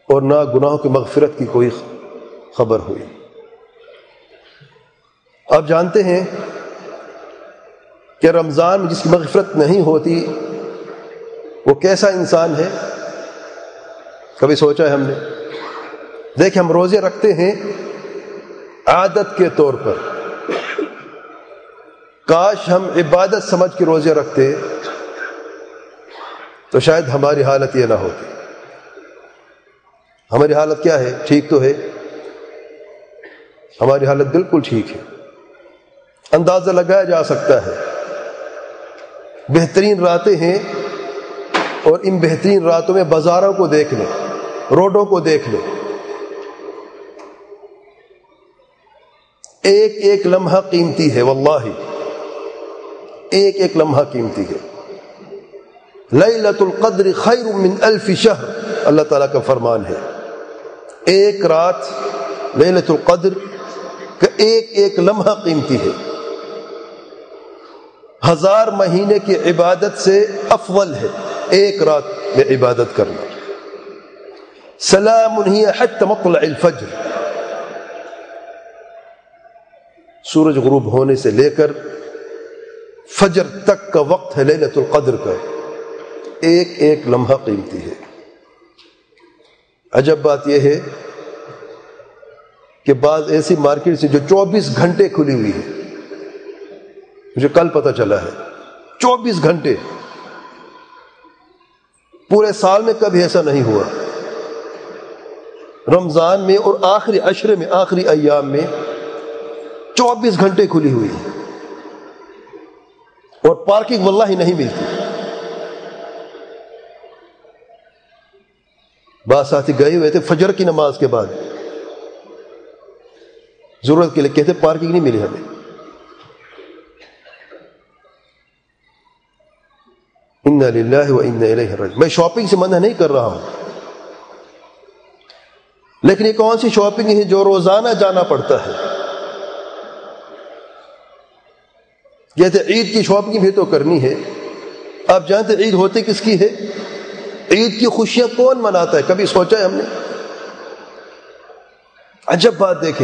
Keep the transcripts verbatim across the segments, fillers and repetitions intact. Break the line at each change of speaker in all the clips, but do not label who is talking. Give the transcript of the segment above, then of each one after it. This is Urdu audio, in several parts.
اور نہ گناہوں کی مغفرت کی کوئی خبر ہوئی۔ آپ جانتے ہیں کہ رمضان میں جس کی مغفرت نہیں ہوتی وہ کیسا انسان ہے؟ کبھی سوچا ہے ہم نے؟ دیکھیں، ہم روزے رکھتے ہیں عادت کے طور پر، کاش ہم عبادت سمجھ کے روزے رکھتے تو شاید ہماری حالت یہ نہ ہوتی۔ ہماری حالت کیا ہے؟ ٹھیک تو ہے، ہماری حالت بالکل ٹھیک ہے، اندازہ لگایا جا سکتا ہے۔ بہترین راتیں ہیں، اور ان بہترین راتوں میں بازاروں کو دیکھ لیں، روڈوں کو دیکھ لیں، ایک ایک لمحہ قیمتی ہے، واللہ ایک ایک لمحہ قیمتی ہے۔ لیلۃ القدر خیر من الف شہر، اللہ تعالیٰ کا فرمان ہے۔ ایک رات لیلۃ القدر کا ایک ایک لمحہ قیمتی ہے، ہزار مہینے کی عبادت سے افضل ہے ایک رات میں عبادت کرنا۔ سلام ہی حتی مطلع الفجر، سورج غروب ہونے سے لے کر فجر تک کا وقت ہے لیلۃ القدر کا، ایک ایک لمحہ قیمتی ہے۔ عجب بات یہ ہے کہ بعض ایسی مارکیٹ سے جو چوبیس گھنٹے کھلی ہوئی ہے، مجھے کل پتہ چلا ہے، چوبیس گھنٹے، پورے سال میں کبھی ایسا نہیں ہوا۔ رمضان میں اور آخری عشرے میں، آخری ایام میں چوبیس گھنٹے کھلی ہوئی ہے، اور پارکنگ واللہ نہیں ملتی۔ بعض ساتھی گئے ہوئے تھے فجر کی نماز کے بعد، ضرورت کے لیے، کہتے پارکنگ نہیں ملی ہمیں۔ انا للہ و انا الیہ راجعون۔ میں شاپنگ سے منع نہیں کر رہا ہوں، لیکن یہ کون سی شاپنگ ہے جو روزانہ جانا پڑتا ہے؟ کہتے عید کی شاپنگ بھی تو کرنی ہے۔ آپ جانتے عید ہوتی کس کی ہے؟ عید کی خوشیاں کون مناتا ہے؟ کبھی سوچا ہے ہم نے؟ عجب بات دیکھیں،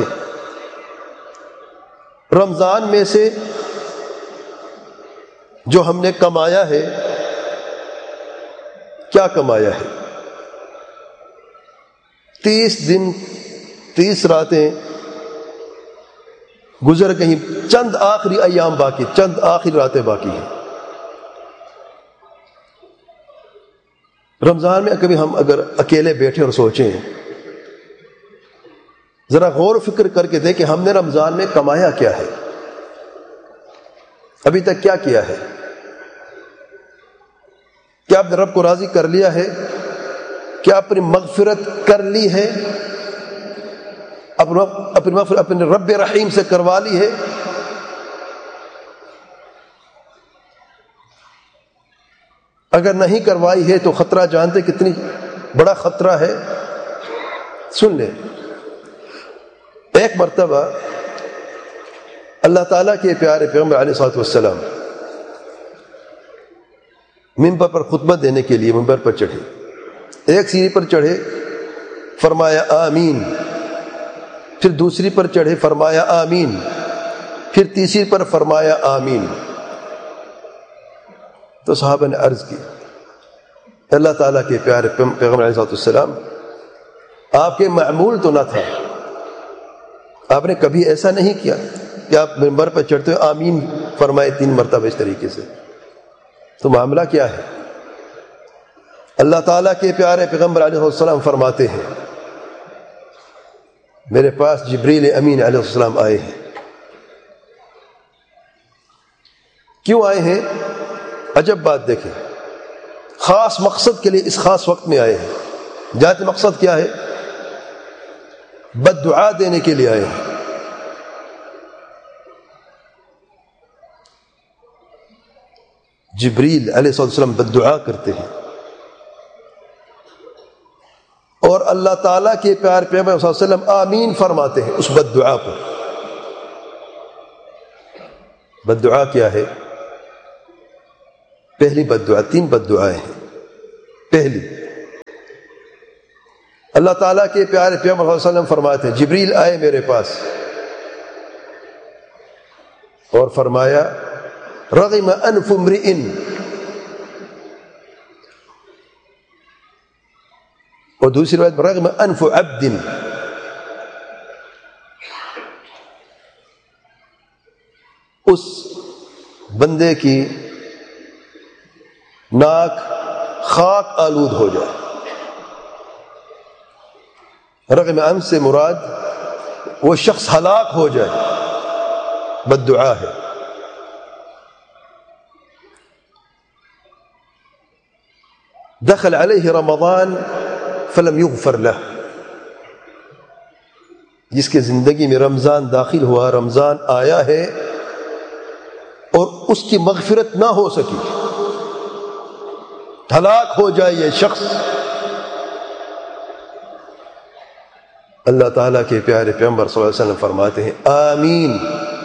رمضان میں سے جو ہم نے کمایا ہے، کیا کمایا ہے؟ تیس دن، تیس راتیں گزر گئیں، چند آخری ایام باقی، چند آخری راتیں باقی ہیں۔ رمضان میں کبھی ہم اگر اکیلے بیٹھے اور سوچیں، ذرا غور و فکر کر کے دیکھیں ہم نے رمضان میں کمایا کیا ہے، ابھی تک کیا کیا ہے؟ کیا آپ نے رب کو راضی کر لیا ہے؟ کیا اپنی مغفرت کر لی ہے؟ اپنی مغفرت اپنے رب رحیم سے کروا لی ہے؟ اگر نہیں کروائی ہے تو خطرہ جانتے کتنی بڑا خطرہ ہے؟ سن لیں، ایک مرتبہ اللہ تعالیٰ کے پیارے پیغمبر علیہ الصلوۃ والسلام منبر پر خطبہ دینے کے لیے منبر پر چڑھے، ایک سیڑھی پر چڑھے، فرمایا آمین، پھر دوسری پر چڑھے، فرمایا آمین، پھر تیسری پر فرمایا آمین۔ تو صحابہ نے عرض کی، اللہ تعالیٰ کے پیارے پیغمبر علیہ الصلوۃ والسلام، آپ کے معمول تو نہ تھا، آپ نے کبھی ایسا نہیں کیا کہ آپ منبر پر چڑھتے ہوئے آمین فرمائے تین مرتبہ اس طریقے سے، تو معاملہ کیا ہے؟ اللہ تعالیٰ کے پیارے پیغمبر علیہ السلام فرماتے ہیں، میرے پاس جبریل امین علیہ السلام آئے ہیں۔ کیوں آئے ہیں؟ عجب بات دیکھیں، خاص مقصد کے لیے اس خاص وقت میں آئے ہیں۔ جانتے مقصد کیا ہے؟ بد دعا دینے کے لیے آئے ہیں۔ جبریل علیہ السلام بد دعا کرتے ہیں، اور اللہ تعالیٰ کے پیار پیغمبر صلی اللہ علیہ وسلم آمین فرماتے ہیں اس بد دعا پر۔ بد دعا کیا ہے؟ پہلی بد دعا، تین بد دعائیں ہیں۔ پہلی، اللہ تعالیٰ کے پیارے پیغمبر صلی اللہ علیہ وسلم فرماتے ہیں جبریل آئے میرے پاس اور فرمایا رغم انف امرئ، اور دوسری روایت میں رغم انف عبد، اس بندے کی ناک خاک آلود ہو جائے۔ رغم انف سے مراد وہ شخص ہلاک ہو جائے، بد دعا ہے۔ دخل علیہ رمضان فلم یغفر لہ، جس کے زندگی میں رمضان داخل ہوا، رمضان آیا ہے اور اس کی مغفرت نہ ہو سکی، ہلاک ہو جائے یہ شخص۔ اللہ تعالیٰ کے پیارے پیغمبر صلی اللہ علیہ وسلم فرماتے ہیں آمین۔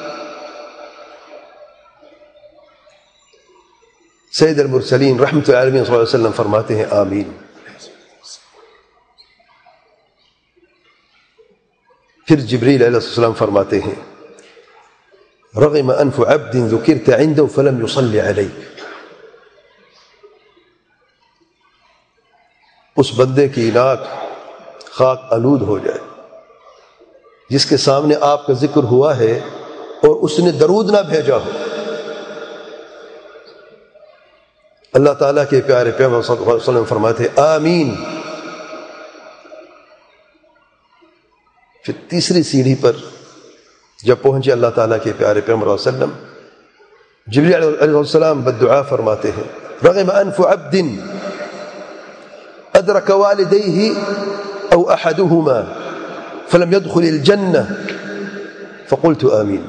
سید المرسلین رحمۃ العالمین صلی اللہ علیہ وسلم فرماتے ہیں آمین۔ پھر جبریل علیہ السلام فرماتے ہیں رغم انف عبد ذکرت عنده فلم يصلي عليك، اس بندے کی ناک خاک آلود ہو جائے جس کے سامنے آپ کا ذکر ہوا ہے اور اس نے درود نہ بھیجا ہو۔ اللہ تعالیٰ کے پیارے پیغمبر صلی اللہ علیہ وسلم فرماتے ہیں آمین۔ پھر تیسری سیڑھی پر جب پہنچے اللہ تعالیٰ کے پیارے پیغمبر صلی اللہ علیہ وسلم، جبریل علیہ السلام بدعا فرماتے ہیں رغم انف عبد ادرک والدیہ او احدہما فلم يدخل الجنہ فقلت آمین۔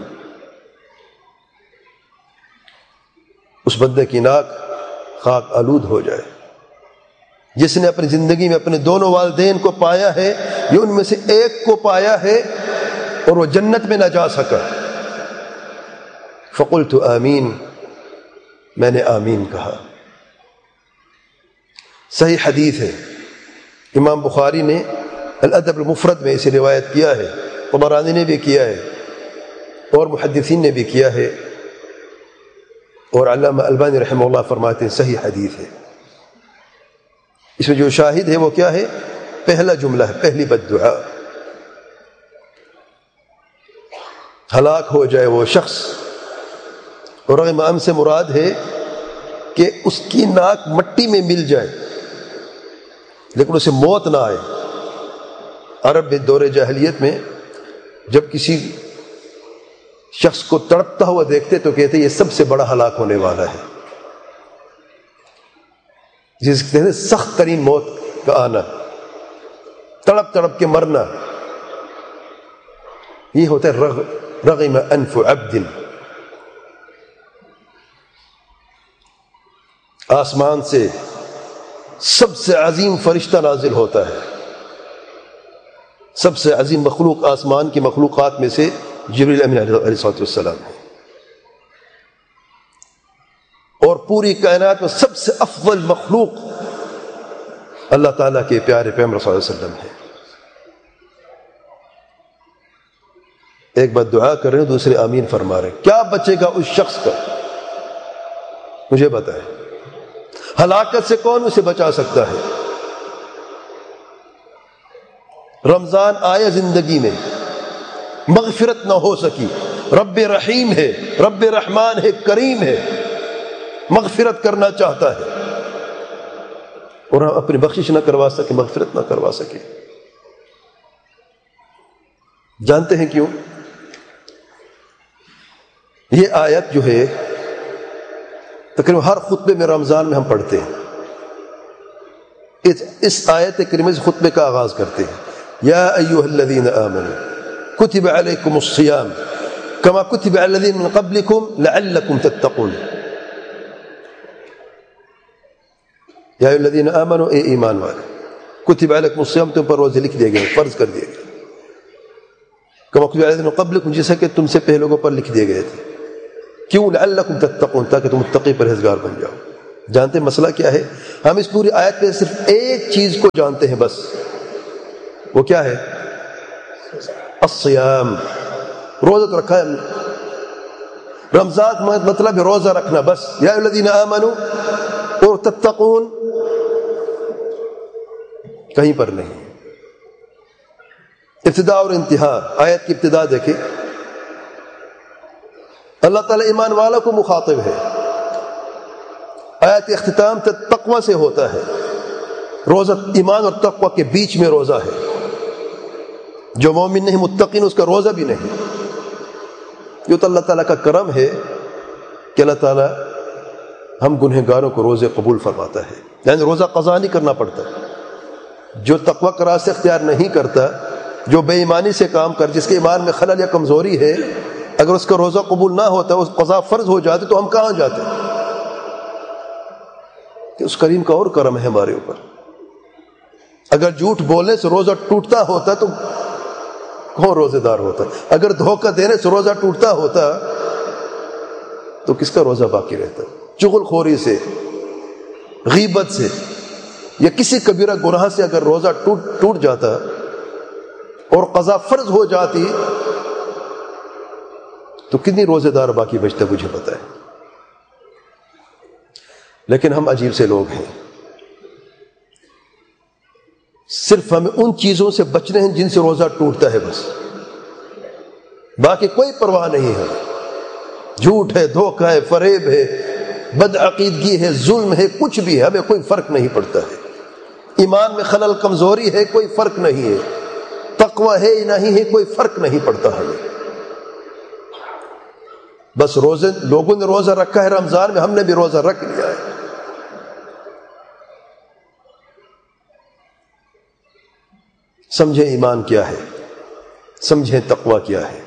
اس بندے کی ناک خاک آلود ہو جائے جس نے اپنی زندگی میں اپنے دونوں والدین کو پایا ہے یا ان میں سے ایک کو پایا ہے اور وہ جنت میں نہ جا سکا، فقلت آمین، میں نے آمین کہا۔ صحیح حدیث ہے، امام بخاری نے الادب المفرد میں اسے روایت کیا ہے، طبرانی نے بھی کیا ہے اور محدثین نے بھی کیا ہے، اور علامہ البانی رحمہ اللہ فرماتے ہیں صحیح حدیث ہے۔ اس میں جو شاہد ہے وہ کیا ہے؟ پہلا جملہ ہے، پہلی بد دعا، ہلاک ہو جائے وہ شخص، اور رغم انف سے مراد ہے کہ اس کی ناک مٹی میں مل جائے لیکن اسے موت نہ آئے۔ عرب دور جاہلیت میں جب کسی شخص کو تڑپتا ہوا دیکھتے تو کہتے یہ سب سے بڑا ہلاک ہونے والا ہے، جس کہتے ہیں سخت ترین موت کا آنا، تڑپ تڑپ کے مرنا، یہ ہوتا ہے رغ رغم انف عبد۔ آسمان سے سب سے عظیم فرشتہ نازل ہوتا ہے، سب سے عظیم مخلوق آسمان کی مخلوقات میں سے جبریل امین علیہ السلام ہے، اور پوری کائنات میں سب سے افضل مخلوق اللہ تعالیٰ کے پیارے پیغمبر صلی اللہ علیہ وسلم ہے۔ ایک بات دعا کر رہے ہیں، دوسرے آمین فرما رہے ہیں۔ کیا بچے گا اس شخص کا؟ مجھے بتائے، ہلاکت سے کون اسے بچا سکتا ہے؟ رمضان آیا زندگی میں، مغفرت نہ ہو سکی، رب رحیم ہے، رب رحمان ہے، کریم ہے، مغفرت کرنا چاہتا ہے اور ہم اپنی بخشش نہ کروا سکے، مغفرت نہ کروا سکے۔ جانتے ہیں کیوں؟ یہ آیت جو ہے تقریباً ہر خطبے میں رمضان میں ہم پڑھتے ہیں، اس آیت کریمہ سے خطبے کا آغاز کرتے ہیں، یا ایھا الذین آمنوا کتب علیکم الصیام کما کتب علی الذین من قبلکم لعلکم تتقون۔ یا ایھا الذین آمنوا، اے ایمان والے، کتب علیکم الصیام، تم پر روزے لکھ دیے گئے، فرض کر دیے گئے، کما کتب علی الذین من قبلکم، جیسا کہ تم سے پہلوں پر لکھ دیے گئے تھے۔ کیوں؟ لعلکم تتقون، تاکہ تم متقی پرہیزگار بن جاؤ۔ جانتے ہیں مسئلہ کیا ہے؟ ہم اس پوری آیت پہ صرف ایک چیز کو جانتے ہیں بس، وہ کیا ہے؟ الصیام، روزہ رکھا ہے ہم نے۔ رمضان کا مطلب ہے روزہ رکھنا بس۔ یا الذین آمنوا اور تتقون کہیں پر نہیں۔ ابتدا اور انتہا، آیت کی ابتدا دیکھیں، اللہ تعالیٰ ایمان والوں کو مخاطب ہے۔ آیت اختتام تقوی سے ہوتا ہے۔ روزہ ایمان اور تقوی کے بیچ میں روزہ ہے۔ جو مومن نہیں متقین اس کا روزہ بھی نہیں۔ یہ تو اللہ تعالیٰ کا کرم ہے کہ اللہ تعالیٰ ہم گنہگاروں کو روزے قبول فرماتا ہے، یعنی روزہ قضا نہیں کرنا پڑتا۔ جو تقوی کا راستہ اختیار نہیں کرتا، جو بے ایمانی سے کام کر، جس کے ایمان میں خلل یا کمزوری ہے، اگر اس کا روزہ قبول نہ ہوتا، اس قضا فرض ہو جاتے تو ہم کہاں جاتے؟ کہ اس کریم کا اور کرم ہے ہمارے اوپر۔ اگر جھوٹ بولنے سے روزہ ٹوٹتا ہوتا تو کون روزے دار ہوتا؟ اگر دھوکہ دینے سے روزہ ٹوٹتا ہوتا تو کس کا روزہ باقی رہتا؟ چغل خوری سے، غیبت سے یا کسی کبیرہ گناہ سے اگر روزہ ٹوٹ ٹوٹ جاتا اور قضا فرض ہو جاتی تو کتنی روزے دار باقی بچتا مجھے پتا ہے۔ لیکن ہم عجیب سے لوگ ہیں، صرف ہمیں ان چیزوں سے بچنے ہیں جن سے روزہ ٹوٹتا ہے بس، باقی کوئی پرواہ نہیں ہے۔ جھوٹ ہے، دھوکہ ہے، فریب ہے، بدعقیدگی ہے، ظلم ہے، کچھ بھی ہے، ہمیں کوئی فرق نہیں پڑتا ہے۔ ایمان میں خلل کمزوری ہے، کوئی فرق نہیں ہے۔ تقوی ہے نہیں ہے، کوئی فرق نہیں پڑتا ہمیں۔ بس روزے لوگوں نے روزہ رکھا ہے رمضان میں، ہم نے بھی روزہ رکھ لیا ہے۔ سمجھیں ایمان کیا ہے، سمجھیں تقوی کیا ہے۔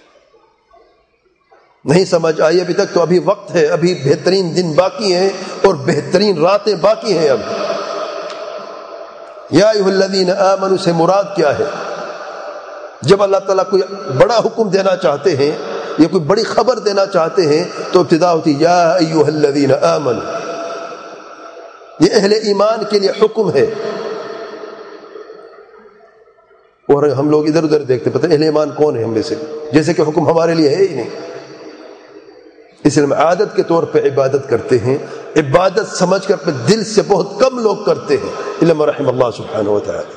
نہیں سمجھ آئی ابھی تک تو ابھی وقت ہے، ابھی بہترین دن باقی ہیں اور بہترین راتیں باقی ہیں۔ اب یا ایھا الذین آمنوا سے مراد کیا ہے؟ جب اللہ تعالیٰ کوئی بڑا حکم دینا چاہتے ہیں یا کوئی بڑی خبر دینا چاہتے ہیں تو ابتدا ہوتی یا ایھا الذین آمنوا، یہ اہل ایمان کے لیے حکم ہے۔ اور ہم لوگ ادھر ادھر دیکھتے پتہ نہیں اہل ایمان کون ہے ہم میں سے، جیسے کہ حکم ہمارے لیے ہے ہی نہیں۔ اس لیے ہم عادت کے طور پہ عبادت کرتے ہیں، عبادت سمجھ کر اپنے دل سے بہت کم لوگ کرتے ہیں، الا من رحم اللہ سبحانہ و تعالی۔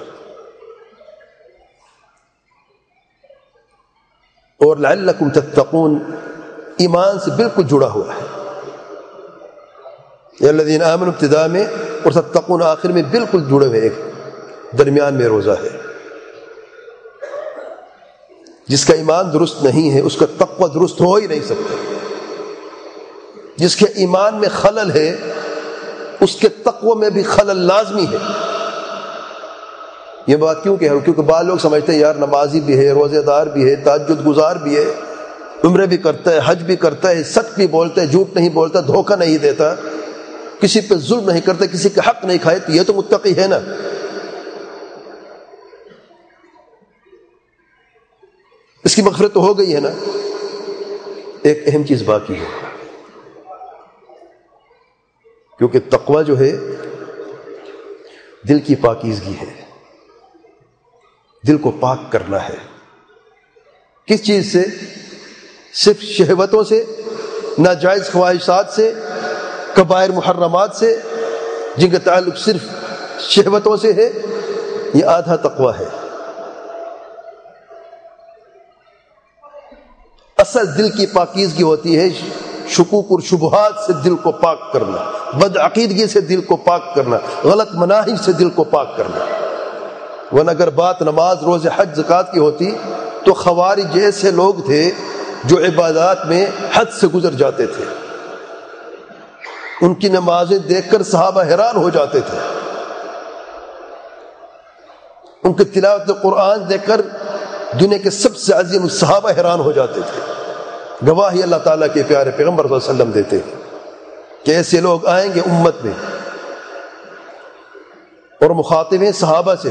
اور لعلکم تتقون ایمان سے بالکل جڑا ہوا ہے۔ یا الذین آمنوا ابتدا میں اور تتقون آخر میں بالکل جڑے ہوئے، ایک درمیان میں روزہ ہے۔ جس کا ایمان درست نہیں ہے اس کا تقوی درست ہو ہی نہیں سکتا۔ جس کے ایمان میں خلل ہے اس کے تقوی میں بھی خلل لازمی ہے۔ یہ بات کیوں کہ ہے؟ کیونکہ بعض لوگ سمجھتے ہیں یار نمازی بھی ہے، روزے دار بھی ہے، تہجد گزار بھی ہے، عمرے بھی کرتا ہے، حج بھی کرتا ہے، سچ بھی بولتا ہے، جھوٹ نہیں بولتا، دھوکہ نہیں دیتا، کسی پہ ظلم نہیں کرتا، کسی کا حق نہیں کھائے، تو یہ تو متقی ہے نا۔ اس کی مغفرت تو ہو گئی ہے نا۔ ایک اہم چیز باقی ہے، کیونکہ تقوی جو ہے دل کی پاکیزگی ہے، دل کو پاک کرنا ہے۔ کس چیز سے؟ صرف شہوتوں سے، ناجائز خواہشات سے، کبائر محرمات سے، جن کا تعلق صرف شہوتوں سے ہے، یہ آدھا تقوی ہے۔ اصل دل کی پاکیزگی ہوتی ہے شکوک اور شبہات سے دل کو پاک کرنا، بدعقیدگی سے دل کو پاک کرنا، غلط مناہج سے دل کو پاک کرنا۔ ورنہ اگر بات نماز، روزے، حج، زکوٰۃ کی ہوتی تو خوارج ایسے لوگ تھے جو عبادات میں حد سے گزر جاتے تھے۔ ان کی نمازیں دیکھ کر صحابہ حیران ہو جاتے تھے، ان کی تلاوت قرآن دیکھ کر دنیا کے سب سے عظیم صحابہ حیران ہو جاتے تھے۔ گواہی اللہ تعالیٰ کے پیارے پیغمبر صلی اللہ علیہ وسلم دیتے ہیں کہ ایسے لوگ آئیں گے امت میں، اور مخاطب ہیں صحابہ سے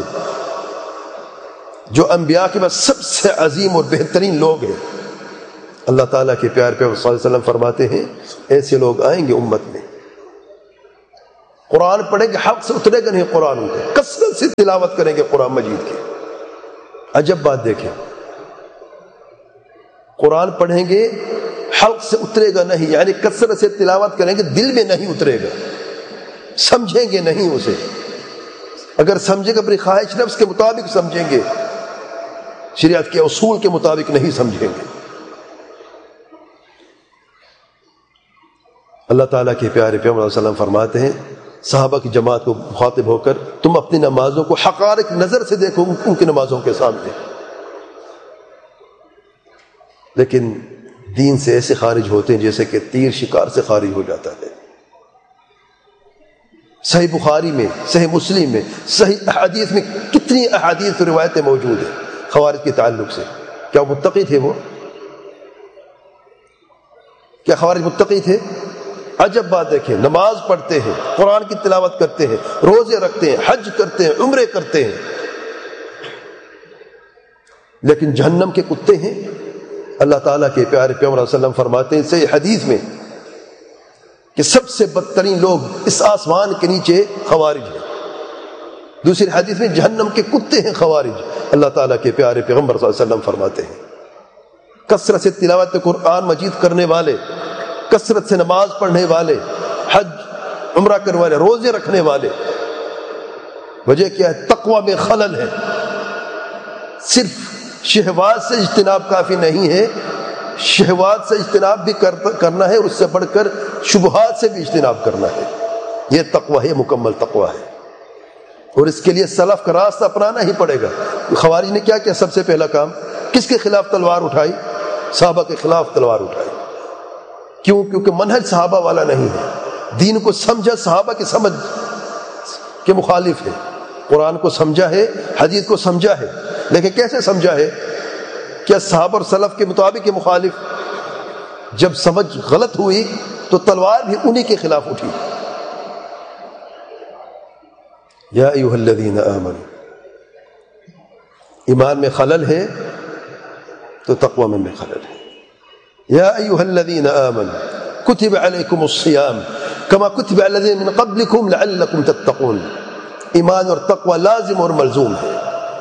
جو انبیاء کے بعد سب سے عظیم اور بہترین لوگ ہیں۔ اللہ تعالیٰ کے پیارے پیغمبر صلی اللہ علیہ وسلم فرماتے ہیں ایسے لوگ آئیں گے امت میں، قرآن پڑھیں گے، حق سے اترے گا نہیں قرآن، ان کو کثرت سے تلاوت کریں گے قرآن مجید کے، عجب بات دیکھیں، قرآن پڑھیں گے حلق سے اترے گا نہیں، یعنی کثرت سے تلاوت کریں گے دل میں نہیں اترے گا، سمجھیں گے نہیں اسے، اگر سمجھیں گے اپنی خواہش نفس کے مطابق سمجھیں گے، شریعت کے اصول کے مطابق نہیں سمجھیں گے۔ اللہ تعالیٰ کے پیارے پیغمبر صلی اللہ علیہ وسلم فرماتے ہیں صحابہ کی جماعت کو مخاطب ہو کر، تم اپنی نمازوں کو حقارت نظر سے دیکھو ان کی نمازوں کے سامنے، لیکن دین سے ایسے خارج ہوتے ہیں جیسے کہ تیر شکار سے خارج ہو جاتا ہے۔ صحیح بخاری میں، صحیح مسلم میں، صحیح احادیث میں کتنی احادیث و روایتیں موجود ہیں خوارج کے تعلق سے۔ کیا وہ متقی تھے؟ وہ کیا خوارج متقی تھے؟ عجب بات دیکھیں، نماز پڑھتے ہیں، قرآن کی تلاوت کرتے ہیں، روزے رکھتے ہیں، حج کرتے ہیں، عمرے کرتے ہیں، لیکن جہنم کے کتے ہیں۔ اللہ تعالیٰ کے پیارے پیغمبر صلی اللہ علیہ وسلم فرماتے ہیں صحیح حدیث میں کہ سب سے بدترین لوگ اس آسمان کے نیچے خوارج ہیں، دوسری حدیث میں جہنم کے کتے ہیں خوارج۔ اللہ تعالیٰ کے پیارے پیغمبر صلی اللہ علیہ وسلم فرماتے ہیں کثرت سے تلاوت قرآن مجید کرنے والے، کثرت سے نماز پڑھنے والے، حج عمرہ کرنے والے، روزے رکھنے والے، وجہ کیا ہے؟ تقوی میں خلل ہے۔ صرف شہوات سے اجتناب کافی نہیں ہے، شہوات سے اجتناب بھی کرنا ہے، اور اس سے بڑھ کر شبہات سے بھی اجتناب کرنا ہے۔ یہ تقوی ہے، مکمل تقوی ہے، اور اس کے لیے سلف کا راستہ اپنانا ہی پڑے گا۔ خوارج نے کیا کیا؟ سب سے پہلا کام کس کے خلاف تلوار اٹھائی؟ صحابہ کے خلاف تلوار اٹھائی۔ کیوں؟ کیونکہ منہج صحابہ والا نہیں ہے، دین کو سمجھا صحابہ کی سمجھ کے مخالف ہے، قرآن کو سمجھا ہے، حدیث کو سمجھا ہے، لیکن کیسے سمجھا ہے؟ کیا صحابہ اور سلف کے مطابق کے مخالف؟ جب سمجھ غلط ہوئی تو تلوار بھی انہی کے خلاف اٹھی۔ یا ایھا الذین آمنوا، ایمان میں خلل ہے تو تقوی میں بھی خلل ہے۔ یا ایھا الذین آمنوا کتب علیکم الصیام کما کتب علی الذین من قبلکم لعلکم تتقون، ایمان اور تقوی لازم اور ملزوم ہے۔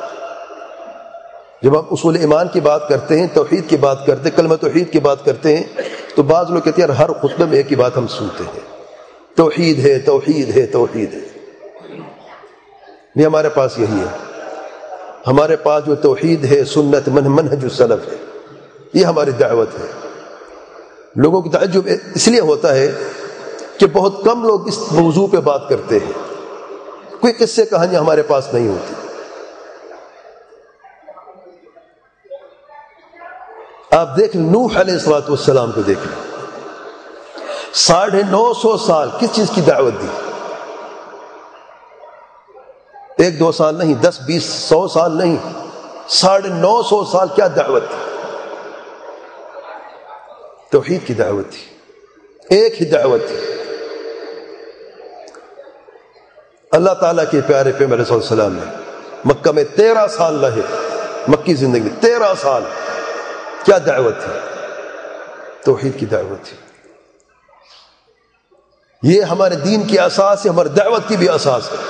جب ہم اصول ایمان کی بات کرتے ہیں، توحید کی بات کرتے ہیں، کلمہ توحید کی بات کرتے ہیں، تو بعض لوگ کہتے ہیں ہر خطبے میں ایک ہی بات ہم سنتے ہیں، توحید ہے توحید ہے توحید ہے۔ نہیں، ہمارے پاس یہی ہے، ہمارے پاس جو توحید ہے، سنت، منہج السلف ہے، یہ ہماری دعوت ہے۔ لوگوں کی تعجب اس لیے ہوتا ہے کہ بہت کم لوگ اس موضوع پہ بات کرتے ہیں، کوئی قصے کہانیاں ہمارے پاس نہیں ہوتی۔ آپ دیکھ لیں نوح علیہ الصلوۃ والسلام کو دیکھ لیں، ساڑھے نو سو سال کس چیز کی دعوت دی؟ ایک دو سال نہیں، دس بیس سو سال نہیں، ساڑھے نو سو سال کیا دعوت تھی؟ توحید کی دعوت تھی، ایک ہی دعوت تھی۔ اللہ تعالیٰ کے پیارے پیغمبر علیہ السلام نے مکہ میں تیرہ سال رہے، مکی زندگی میں تیرہ سال، کیا دعوت تھی؟ توحید کی دعوت تھی۔ یہ ہمارے دین کی اساس ہے، ہماری دعوت کی بھی اساس ہے۔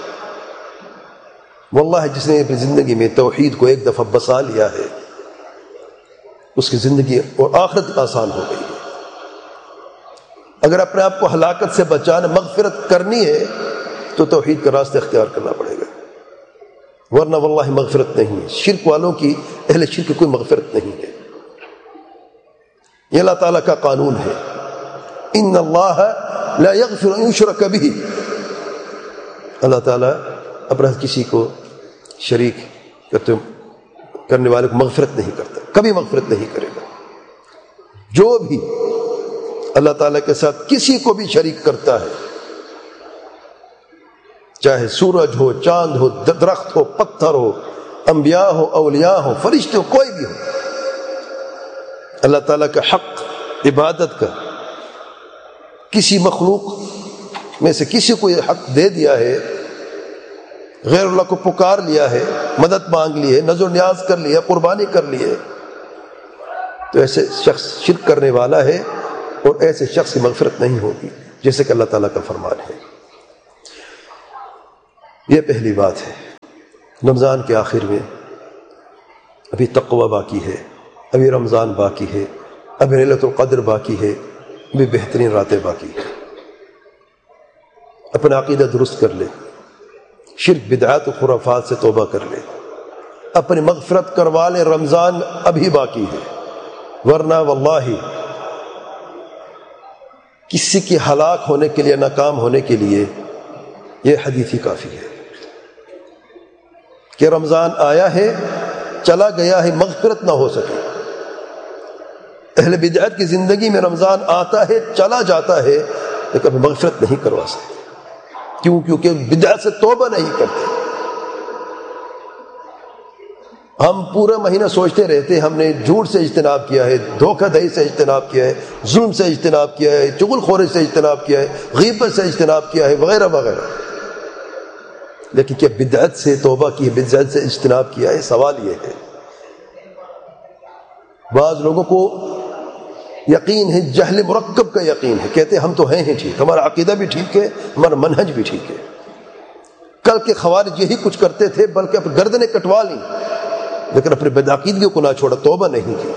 واللہ جس نے اپنی زندگی میں توحید کو ایک دفعہ بسا لیا ہے، اس کی زندگی اور آخرت آسان ہو گئی ہے۔ اگر اپنے آپ کو ہلاکت سے بچانا، مغفرت کرنی ہے تو توحید کا راستہ اختیار کرنا پڑے گا، ورنہ واللہ مغفرت نہیں ہے۔ شرک والوں کی، اہل شرک کی کوئی مغفرت نہیں ہے۔ یہ اللہ تعالیٰ کا قانون ہے، ان اللہ لا یغفر ان یشرک بہ، اللہ تعالیٰ اپنا کسی کو شریک کرنے والے کو مغفرت نہیں کرتا، کبھی مغفرت نہیں کرے گا۔ جو بھی اللہ تعالیٰ کے ساتھ کسی کو بھی شریک کرتا ہے، چاہے سورج ہو، چاند ہو، درخت ہو، پتھر ہو، انبیاء ہو، اولیاء ہو، فرشتے ہو، کوئی بھی ہو، اللہ تعالیٰ کا حق عبادت کا کسی مخلوق میں سے کسی کو یہ حق دے دیا ہے، غیر اللہ کو پکار لیا ہے، مدد مانگ لی ہے، نذر و نیاز کر لی ہے، قربانی کر لی ہے، تو ایسے شخص شرک کرنے والا ہے، اور ایسے شخص کی مغفرت نہیں ہوگی، جیسے کہ اللہ تعالیٰ کا فرمان ہے۔ یہ پہلی بات ہے۔ رمضان کے آخر میں ابھی تقوی باقی ہے، ابھی رمضان باقی ہے، ابھی لیلۃ القدر باقی ہے، ابھی بہترین راتیں باقی ہے۔ اپنا عقیدہ درست کر لے، شرک بدعات و خرافات سے توبہ کر لے، اپنی مغفرت کروا لے، رمضان ابھی باقی ہے، ورنہ واللہ کسی کے ہلاک ہونے کے لیے، ناکام ہونے کے لیے یہ حدیث ہی کافی ہے کہ رمضان آیا ہے، چلا گیا ہے، مغفرت نہ ہو سکے۔ اہل بدعت کی زندگی میں رمضان آتا ہے، چلا جاتا ہے، لیکن کبھی مغفرت نہیں کروا سکتے۔ کیوں؟ کیونکہ بدعت سے توبہ نہیں کرتے۔ ہم پورا مہینہ سوچتے رہتے ہم نے جھوٹ سے اجتناب کیا ہے، دھوکہ دہی سے اجتناب کیا ہے، ظلم سے اجتناب کیا ہے، چغل خوری سے اجتناب کیا ہے، غیبت سے اجتناب کیا ہے، وغیرہ وغیرہ، لیکن کیا بدعت سے توبہ کی ہے، بدعت سے اجتناب کیا ہے؟ سوال یہ ہے۔ بعض لوگوں کو یقین ہے، جہل مرکب کا یقین ہے، کہتے ہیں ہم تو ہیں ہی ٹھیک، ہمارا عقیدہ بھی ٹھیک ہے، ہمارا منہج بھی ٹھیک ہے۔ کل کے خوارج یہی کچھ کرتے تھے، بلکہ اپنی گردنیں کٹوا لیں، لیکن اپنے بدعقیدگی کو نہ چھوڑا، توبہ نہیں کی۔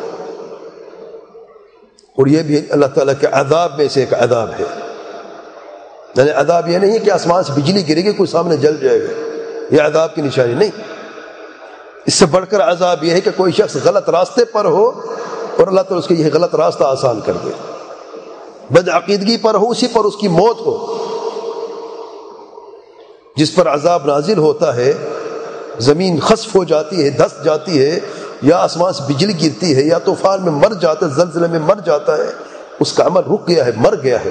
اور یہ بھی اللہ تعالیٰ کے عذاب میں سے ایک عذاب ہے۔ یعنی عذاب یہ نہیں کہ آسمان سے بجلی گرے گی کوئی سامنے جل جائے گا، یہ عذاب کی نشانی نہیں۔ اس سے بڑھ کر عذاب یہ ہے کہ کوئی شخص غلط راستے پر ہو اور اللہ تعالیٰ اس کے یہ غلط راستہ آسان کر دے، بدعقیدگی پر ہو، اسی پر اس کی موت ہو۔ جس پر عذاب نازل ہوتا ہے، زمین خسف ہو جاتی ہے، دھس جاتی ہے، یا آسمان سے بجلی گرتی ہے، یا طوفان میں مر جاتا ہے، زلزلے میں مر جاتا ہے، اس کا عمل رک گیا ہے، مر گیا ہے۔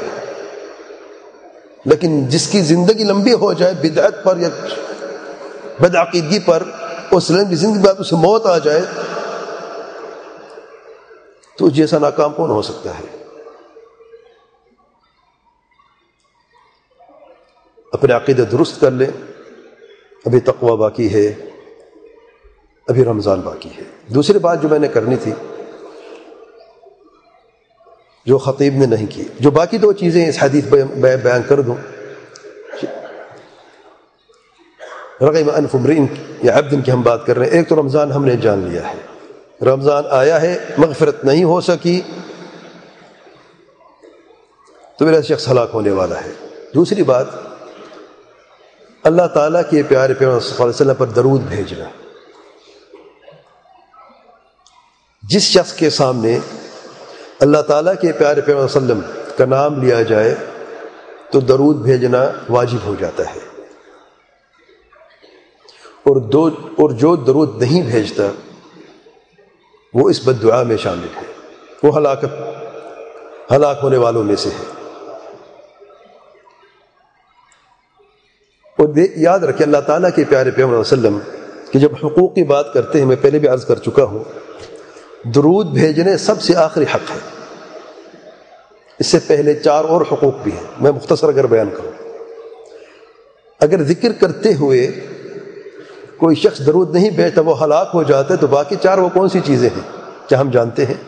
لیکن جس کی زندگی لمبی ہو جائے بدعت پر یا بدعقیدگی پر، اس لمبی زندگی بعد اسے موت آ جائے، تو جیسا ناکام کون ہو سکتا ہے؟ اپنے عقیدہ درست کر لیں، ابھی تقوی باقی ہے، ابھی رمضان باقی ہے۔ دوسری بات جو میں نے کرنی تھی، جو خطیب نے نہیں کی، جو باقی دو چیزیں اس حدیث میں بیان کر دوں۔ رغم انف امرئ یا عبد کی ہم بات کر رہے ہیں۔ ایک تو رمضان ہم نے جان لیا ہے، رمضان آیا ہے، مغفرت نہیں ہو سکی تو میرا شخص ہلاک ہونے والا ہے۔ دوسری بات، اللہ تعالیٰ کے پیارے پیغمبر صلی اللہ علیہ وسلم پر درود بھیجنا۔ جس شخص کے سامنے اللہ تعالیٰ کے پیارے پیغمبر صلی اللہ علیہ وسلم کا نام لیا جائے تو درود بھیجنا واجب ہو جاتا ہے، اور دو اور جو درود نہیں بھیجتا وہ اس بد دعا میں شامل ہے، وہ ہلاکت ہلاک ہونے والوں میں سے ہے۔ اور یاد رکھیں، اللہ تعالیٰ کے پیارے پیغمبر صلی اللہ علیہ وسلم کہ جب حقوق کی بات کرتے ہیں، میں پہلے بھی عرض کر چکا ہوں، درود بھیجنے سب سے آخری حق ہے، اس سے پہلے چار اور حقوق بھی ہیں، میں مختصر اگر بیان کروں۔ اگر ذکر کرتے ہوئے کوئی شخص درود نہیں بھیجتا وہ ہلاک ہو جاتا ہے، تو باقی چار وہ کون سی چیزیں ہیں؟ کیا ہم جانتے ہیں؟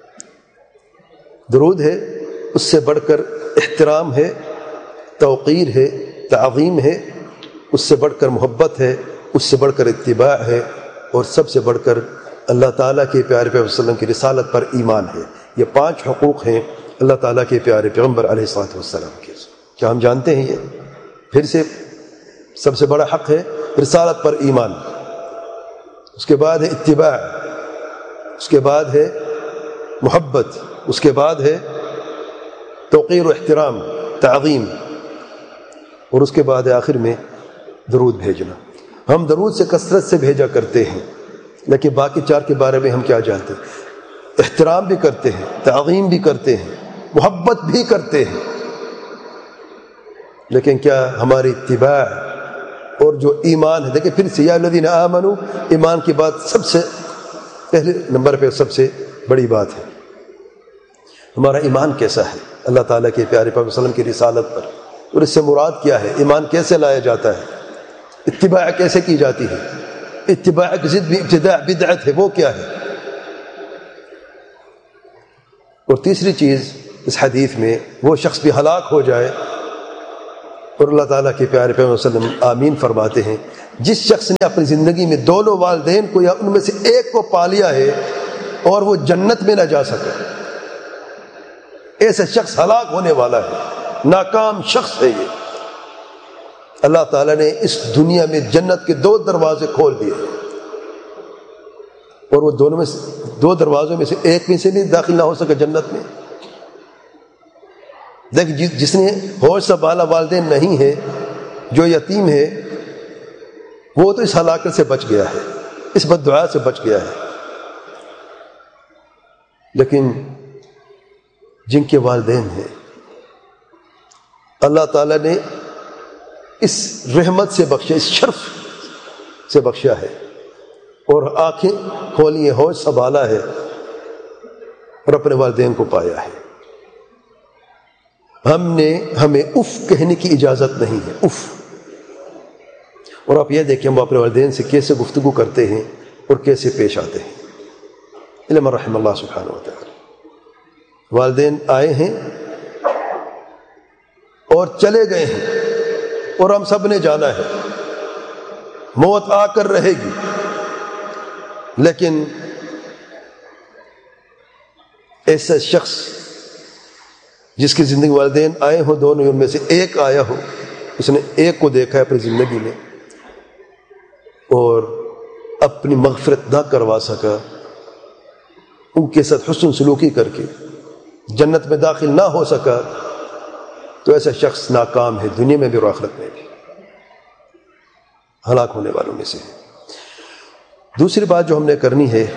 درود ہے، اس سے بڑھ کر احترام ہے، توقیر ہے، تعظیم ہے، اس سے بڑھ کر محبت ہے، اس سے بڑھ کر اتباع ہے، اور سب سے بڑھ کر اللہ تعالیٰ کے پیارے پیغمبر صلی اللہ علیہ وسلم کی رسالت پر ایمان ہے۔ یہ پانچ حقوق ہیں اللہ تعالیٰ کے پیارے پیغمبر علیہ الصلوۃ والسلام کے۔ کیا ہم جانتے ہیں؟ یہ پھر سے سب سے بڑا حق ہے رسالت پر ایمان، اس کے بعد ہے اتباع، اس کے بعد ہے محبت، اس کے بعد ہے توقیر و احترام، تعظیم، اور اس کے بعد آخر میں درود بھیجنا۔ ہم درود سے کثرت سے بھیجا کرتے ہیں، لیکن باقی چار کے بارے میں ہم کیا جانتے ہیں؟ احترام بھی کرتے ہیں، تعظیم بھی کرتے ہیں، محبت بھی کرتے ہیں، لیکن کیا ہماری اتباع اور جو ایمان ہے؟ دیکھیں پھر سے یا الذین آمنوا، ایمان کی بات سب سے پہلے نمبر پہ سب سے بڑی بات ہے۔ ہمارا ایمان کیسا ہے اللہ تعالیٰ کے پیارے پیغمبر صلی اللہ علیہ وسلم کی رسالت پر، اور اس سے مراد کیا ہے؟ ایمان کیسے لایا جاتا ہے؟ اتباع کیسے کی جاتی ہے؟ اتباع کی ضد بھی ابتداع بدعت ہے، وہ کیا ہے؟ اور تیسری چیز اس حدیث میں، وہ شخص بھی ہلاک ہو جائے اور اللہ تعالیٰ کے پیارے پیغمبر صلی اللہ علیہ وسلم آمین فرماتے ہیں، جس شخص نے اپنی زندگی میں دونوں والدین کو یا ان میں سے ایک کو پا لیا ہے اور وہ جنت میں نہ جا سکا، ایسا شخص ہلاک ہونے والا ہے، ناکام شخص ہے یہ۔ اللہ تعالیٰ نے اس دنیا میں جنت کے دو دروازے کھول دیے اور وہ دونوں میں سے دو دروازوں میں سے ایک میں سے بھی داخل نہ ہو سکا جنت میں۔ دیکھ جس نے ہوش سنبھالا والدین نہیں ہے، جو یتیم ہے، وہ تو اس ہلاکت سے بچ گیا ہے، اس بد دعا سے بچ گیا ہے۔ لیکن جن کے والدین ہیں، اللہ تعالیٰ نے اس رحمت سے بخشا، اس شرف سے بخشا ہے اور آنکھیں کھولی ہیں، ہوش سنبھالا ہے اور اپنے والدین کو پایا ہے۔ ہم نے ہمیں اف کہنے کی اجازت نہیں ہے، اف۔ اور آپ یہ دیکھیں ہم اپنے والدین سے کیسے گفتگو کرتے ہیں اور کیسے پیش آتے ہیں۔ علم رحم اللہ سبحانہ و تعالی۔ والدین آئے ہیں اور چلے گئے ہیں اور ہم سب نے جانا ہے، موت آ کر رہے گی، لیکن ایسا شخص جس کی زندگی والدین آئے ہوں، دونوں ان میں سے ایک آیا ہو، اس نے ایک کو دیکھا ہے اپنی زندگی میں اور اپنی مغفرت نہ کروا سکا، ان کے ساتھ حسن سلوکی کر کے جنت میں داخل نہ ہو سکا، تو ایسا شخص ناکام ہے، دنیا میں بھی اور آخرت میں بھی، ہلاک ہونے والوں میں سے۔ دوسری بات جو ہم نے کرنی ہے،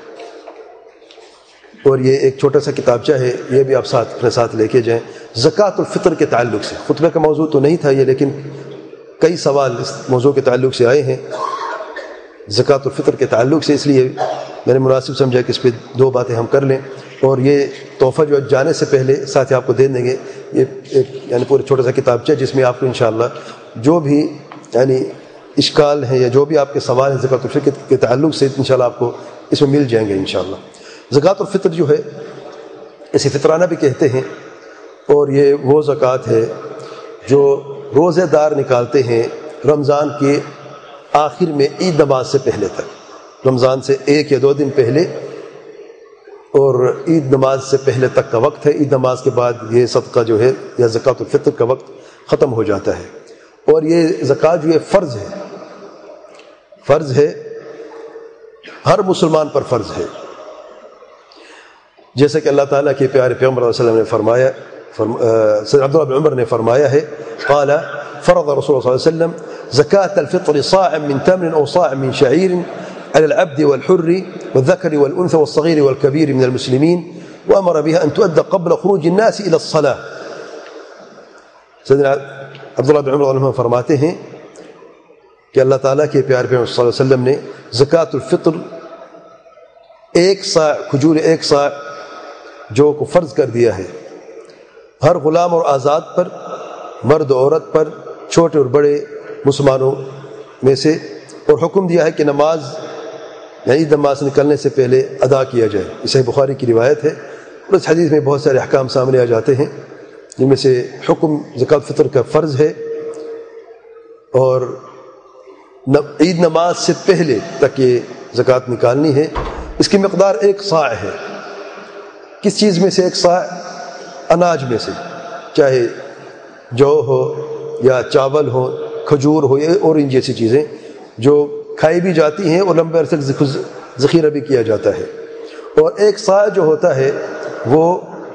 اور یہ ایک چھوٹا سا کتابچہ ہے، یہ بھی آپ ساتھ اپنے ساتھ لے کے جائیں، زکوٰۃ الفطر کے تعلق سے۔ خطبہ کا موضوع تو نہیں تھا یہ، لیکن کئی سوال اس موضوع کے تعلق سے آئے ہیں، زکوٰۃ الفطر کے تعلق سے، اس لیے میں نے مناسب سمجھا کہ اس پہ دو باتیں ہم کر لیں۔ اور یہ تحفہ جو جانے سے پہلے ساتھ آپ کو دے دیں گے، یہ ایک یعنی پورے چھوٹا سا کتابچہ جس میں آپ کو انشاءاللہ جو بھی یعنی اشکال ہیں یا جو بھی آپ کے سوال ہیں زکوٰۃ الفطر کے تعلق سے، انشاءاللہ آپ کو اس میں مل جائیں گے انشاءاللہ۔ زکوٰۃ الفطر جو ہے اسے فطرانہ بھی کہتے ہیں، اور یہ وہ زکوٰۃ ہے جو روزے دار نکالتے ہیں رمضان کے آخر میں عید نماز سے پہلے تک، رمضان سے ایک یا دو دن پہلے اور عید نماز سے پہلے تک کا وقت ہے۔ عید نماز کے بعد یہ صدقہ جو ہے یا زکوٰۃ الفطر کا وقت ختم ہو جاتا ہے، اور یہ زکوٰۃ جو ہے فرض ہے، فرض ہے، ہر مسلمان پر فرض ہے، جیسا کہ اللہ تعالیٰ کے پیارے پیغمبر صلی اللہ علیہ وسلم نے فرمایا، سیدنا عبداللہ بن عمر نے فرمایا ہے، قال فرض رسول اللہ صلی اللہ علیہ وسلم زکاة الفطر صاع من تمر او صاع من شعير على العبد والحر والذكر والأنثى والصغير والكبير من المسلمين وأمر بها أن تؤدى قبل خروج الناس إلى الصلاة۔ سیدنا عبداللہ بن عمر رضی اللہ عنہ فرماتے ہیں کہ اللہ تعالیٰ کے پیارے پیغمبر صلی اللہ علیہ وسلم نے زکاة الفطر ایک صاع کھجور، ایک صاع جو کو فرض کر دیا ہے ہر غلام اور آزاد پر، مرد و عورت پر، چھوٹے اور بڑے مسلمانوں میں سے، اور حکم دیا ہے کہ نماز یعنی عید نماز نکلنے سے پہلے ادا کیا جائے۔ یہ صحیح بخاری کی روایت ہے، اور اس حدیث میں بہت سارے احکام سامنے آ جاتے ہیں، جن میں سے حکم زکوٰۃ فطر کا فرض ہے، اور عید نماز سے پہلے تک یہ زکوٰۃ نکالنی ہے۔ اس کی مقدار ایک صاع ہے۔ کس چیز میں سے ایک صاع؟ اناج میں سے، چاہے جو ہو یا چاول ہو، کھجور ہو، اور ان جیسی چیزیں جو کھائی بھی جاتی ہیں اور لمبے عرصے تک ذخیرہ بھی کیا جاتا ہے۔ اور ایک صاع جو ہوتا ہے وہ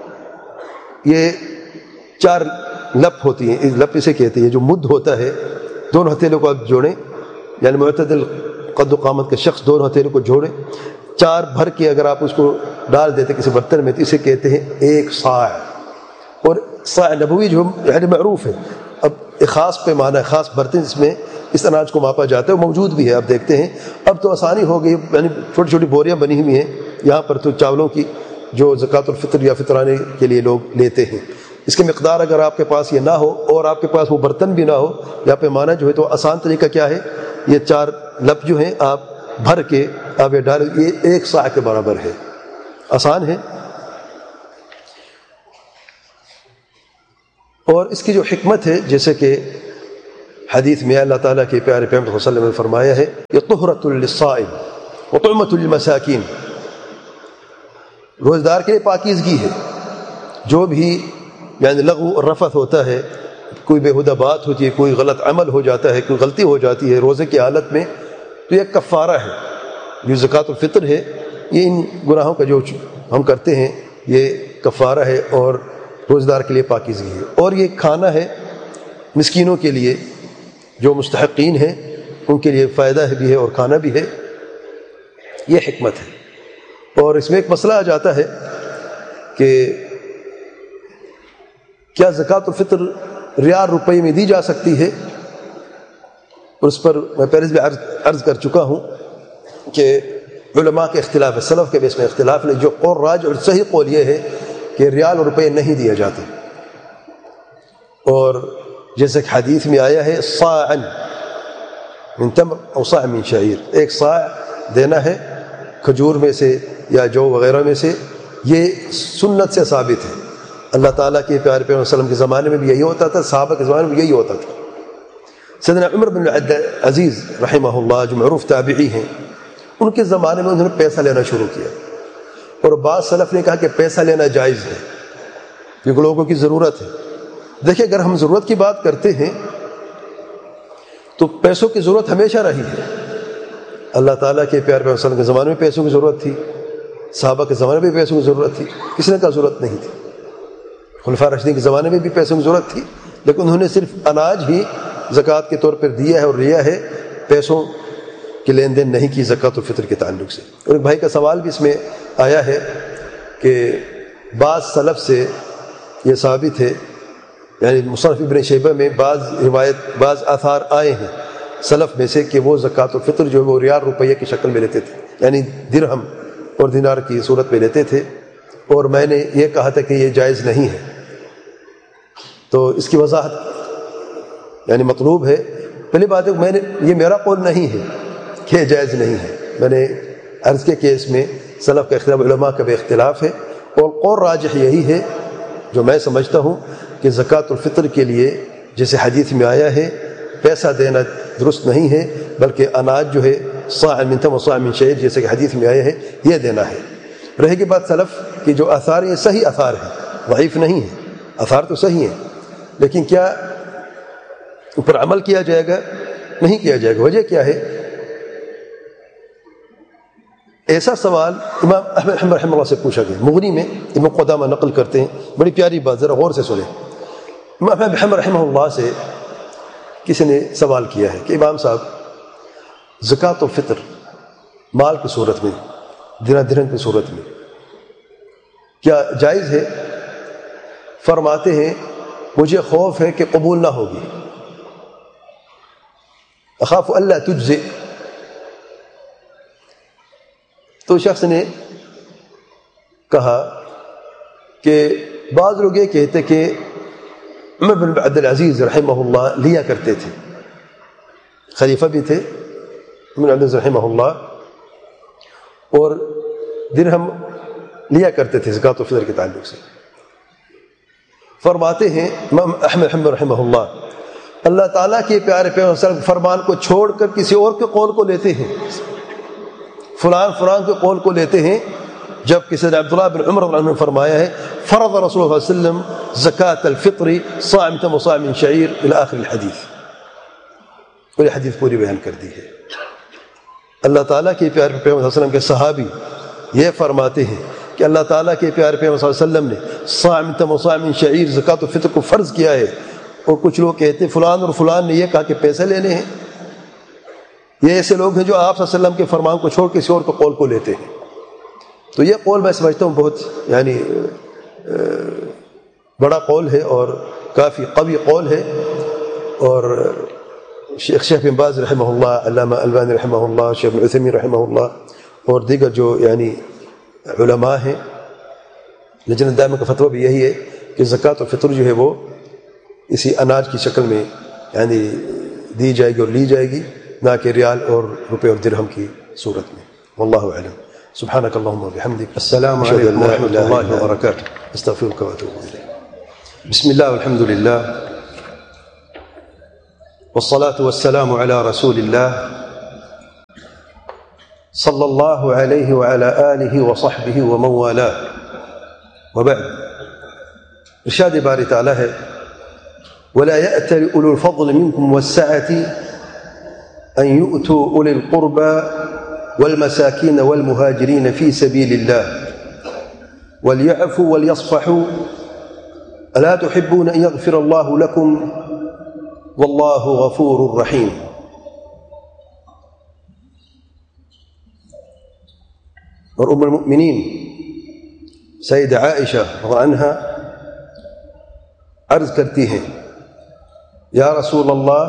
یہ چار لپ ہوتی ہیں، لپ اسے کہتے ہیں، جو مد ہوتا ہے، دونوں ہتھیلیوں کو آپ جوڑیں، یعنی معتدل قد و قامت کا شخص دونوں ہتھیلیوں کو جوڑے، چار بھر کے اگر آپ اس کو ڈال دیتے کسی برتن میں تو اسے کہتے ہیں ایک صاع۔ اور صاع نبوی جو یعنی معروف ہے، اب ایک خاص پیمانہ، خاص برتن جس میں اس اناج کو ماپا جاتا ہے، وہ موجود بھی ہے، آپ دیکھتے ہیں اب تو آسانی ہو گئی، یعنی چھوٹی چھوٹی بوریاں بنی ہوئی ہیں یہاں پر تو چاولوں کی، جو زکوٰۃ الفطر یا فطرانے کے لیے لوگ لیتے ہیں۔ اس کی مقدار اگر آپ کے پاس یہ نہ ہو اور آپ کے پاس وہ برتن بھی نہ ہو یا پیمانہ جو ہے، تو آسان طریقہ کیا ہے، یہ چار لپ جو ہیں آپ بھر کے آپ یہ ڈال، یہ ایک صاع کے برابر ہے، آسان ہے۔ اور اس کی جو حکمت ہے، جیسے کہ حدیث میں اللہ تعالیٰ کے پیارے پیغمبر صلی اللہ علیہ وسلم نے فرمایا ہے کہ طہرۃ للصائم وطعمۃ للمساکین، روزدار کے لیے پاکیزگی ہے. جو بھی یعنی لغو اور رفث ہوتا ہے، کوئی بےہودہ بات ہوتی ہے، کوئی غلط عمل ہو جاتا ہے، کوئی غلطی ہو جاتی ہے روزے کی حالت میں، تو یہ کفارہ ہے. جو زکوٰۃ الفطر ہے یہ ان گناہوں کا جو ہم کرتے ہیں یہ کفارہ ہے اور روزدار کے لیے پاکیزگی ہے. اور یہ کھانا ہے مسکینوں کے لیے، جو مستحقین ہیں ان کے لیے فائدہ بھی ہے اور کھانا بھی ہے. یہ حکمت ہے. اور اس میں ایک مسئلہ آ جاتا ہے کہ کیا زکوٰۃ الفطر ریال روپے میں دی جا سکتی ہے؟ اور اس پر میں پہلے بھی عرض کر چکا ہوں کہ علماء کے اختلاف ہے، سلف کے بیس میں اختلاف ہے. جو قول راج اور صحیح قول یہ ہے کہ ریال اور روپے نہیں دیے جاتے. اور جیسے کہ حدیث میں آیا ہے صاعا من تمر او صاع من شعیر، ایک صاع دینا ہے کھجور میں سے یا جو وغیرہ میں سے. یہ سنت سے ثابت ہے. اللہ تعالیٰ کے پیارے پیغمبر صلی اللہ علیہ وسلم کے زمانے میں بھی یہی ہوتا تھا، صحابہ کے زمانے میں بھی یہی ہوتا تھا. سیدنا عمر بن عزیز رحمہ اللہ جو معروف تابعی ہیں، ان کے زمانے میں انہوں نے پیسہ لینا شروع کیا. اور بعض سلف نے کہا کہ پیسہ لینا جائز ہے کیونکہ لوگوں کی ضرورت ہے. دیکھیں اگر ہم ضرورت کی بات کرتے ہیں تو پیسوں کی ضرورت ہمیشہ رہی ہے. اللہ تعالیٰ کے پیارے پیغمبر صلی اللہ علیہ وسلم کے زمانے میں پیسوں کی ضرورت تھی، صحابہ کے زمانے میں بھی پیسوں کی ضرورت تھی، کسی نے کا ضرورت نہیں تھی. خلفاء راشدین کے زمانے میں بھی پیسوں کی ضرورت تھی، لیکن انہوں نے صرف اناج ہی زکوٰۃ کے طور پر دیا ہے اور لیا ہے، پیسوں کی لین دین نہیں کی زکوٰۃ الفطر کے تعلق سے. اور ایک بھائی کا سوال بھی اس میں آیا ہے کہ بعض سلف سے یہ ثابت ہے، یعنی مصنف ابن شیبہ میں بعض روایت بعض آثار آئے ہیں سلف میں سے کہ وہ زکوٰۃ الفطر جو ہے وہ ریال روپیہ کی شکل میں لیتے تھے، یعنی درہم اور دینار کی صورت میں لیتے تھے. اور میں نے یہ کہا تھا کہ یہ جائز نہیں ہے. تو اس کی وضاحت یعنی مطلوب ہے. پہلی بات ہے میں نے یہ میرا قول نہیں ہے کہ یہ جائز نہیں ہے. میں نے عرض کے کیس میں سلف کا اختلاف، علماء کا بھی اختلاف ہے. اور قول راجح یہی ہے جو میں سمجھتا ہوں کہ زکوٰۃ الفطر کے لیے جیسے حدیث میں آیا ہے پیسہ دینا درست نہیں ہے، بلکہ اناج جو ہے صاع من تمر وصاع من شعیر جیسے کہ حدیث میں آیا ہے یہ دینا ہے. رہے گی بات سلف کی جو آثار یہ صحیح آثار ہیں، ضعیف نہیں ہیں. آثار تو صحیح ہیں لیکن کیا اوپر عمل کیا جائے گا؟ نہیں کیا جائے گا. وجہ کیا ہے؟ ایسا سوال امام احمد رحمہ اللہ سے پوچھا گیا. مغنی میں ابن قدامہ نقل کرتے ہیں، بڑی پیاری بات، ذرا غور سے سنیں. امام احمد رحمہ اللہ سے کسی نے سوال کیا ہے کہ امام صاحب زکوٰۃ الفطر مال کی صورت میں، دینار درہم کی صورت میں کیا جائز ہے؟ فرماتے ہیں مجھے خوف ہے کہ قبول نہ ہوگی، اخاف اللہ تجزئ. تو شخص نے کہا کہ بعض لوگ یہ کہتے کہ عمر بن عبد العزیز رحمہ اللہ لیا کرتے تھے، خلیفہ بھی تھے عمر بن عبد العزیز رحمہ اللہ، اور درہم لیا کرتے تھے زکوٰۃ الفطر کے تعلق سے. فرماتے ہیں امام احمد حنبل رحمہ اللہ اللہ تعالیٰ کے پیارے پیغمبر صلی اللہ علیہ وسلم فرمان کو چھوڑ کر کسی اور کے قول کو لیتے ہیں، فلان فلان کے قول کو لیتے ہیں، جب کسی نے عبداللہ بن عمر رضی اللہ عنہ نے فرمایا ہے فرض رسول اللہ صلی اللہ علیہ وسلم زکوٰۃ الفطر صاع من تمر وصاع من شعیر الی آخر الحدیث. اور یہ حدیث پوری بیان کر دی ہے. اللہ تعالیٰ کے پیارے پیغمبر صلی اللہ علیہ وسلم کے صحابی یہ فرماتے ہیں کہ اللہ تعالیٰ کے پیارے پیغمبر صلی اللہ علیہ وسلم نے صاع من تمر وصاع من شعیر زکوٰۃ الفطر کو فرض کیا ہے. اور کچھ لوگ کہتے ہیں فلان اور فلان نے یہ کہا کہ پیسے لینے ہیں. یہ ایسے لوگ ہیں جو آپ صلی اللہ علیہ وسلم کے فرمان کو چھوڑ کسی اور کے قول کو لیتے ہیں. تو یہ قول میں سمجھتا ہوں بہت یعنی بڑا قول ہے اور کافی قوی قول ہے. اور شیخ شیخ بن باز رحمہ اللہ، علامہ البانی رحمہ اللہ، شیخ ابن عثیمین رحمہ اللہ اور دیگر جو یعنی علماء ہیں، لجنہ دائمہ کا فتویٰ بھی یہی ہے کہ زکوٰۃ الفطر جو ہے وہ اسی اناج کی شکل میں یعنی دی جائے گی اور لی جائے گی، نہ کہ ریال اور روپے اور درہم کی صورت میں. واللہ اعلم. سبحانک اللہم و بحمدک،
السلام علیکم و رحمۃ اللہ وبرکاتہ.
استغفرک و اتوب الیک. بسم الله والحمد لله والصلاة والسلام على رسول الله صلى الله عليه وعلى آله وصحبه ومن والاه وبعد. ارشاد باری تعالی ہے ولا يأتل أولو الفضل منكم والسعة أن يؤتوا أولي القربى والمساكين والمهاجرين في سبيل الله وليعفوا وليصفحوا ألا تحبون أن يغفر الله لكم والله غفور رحيم. اور ام المؤمنین سیدہ عائشہ رضی اللہ عنہا عرض کرتی ہیں یا رسول اللہ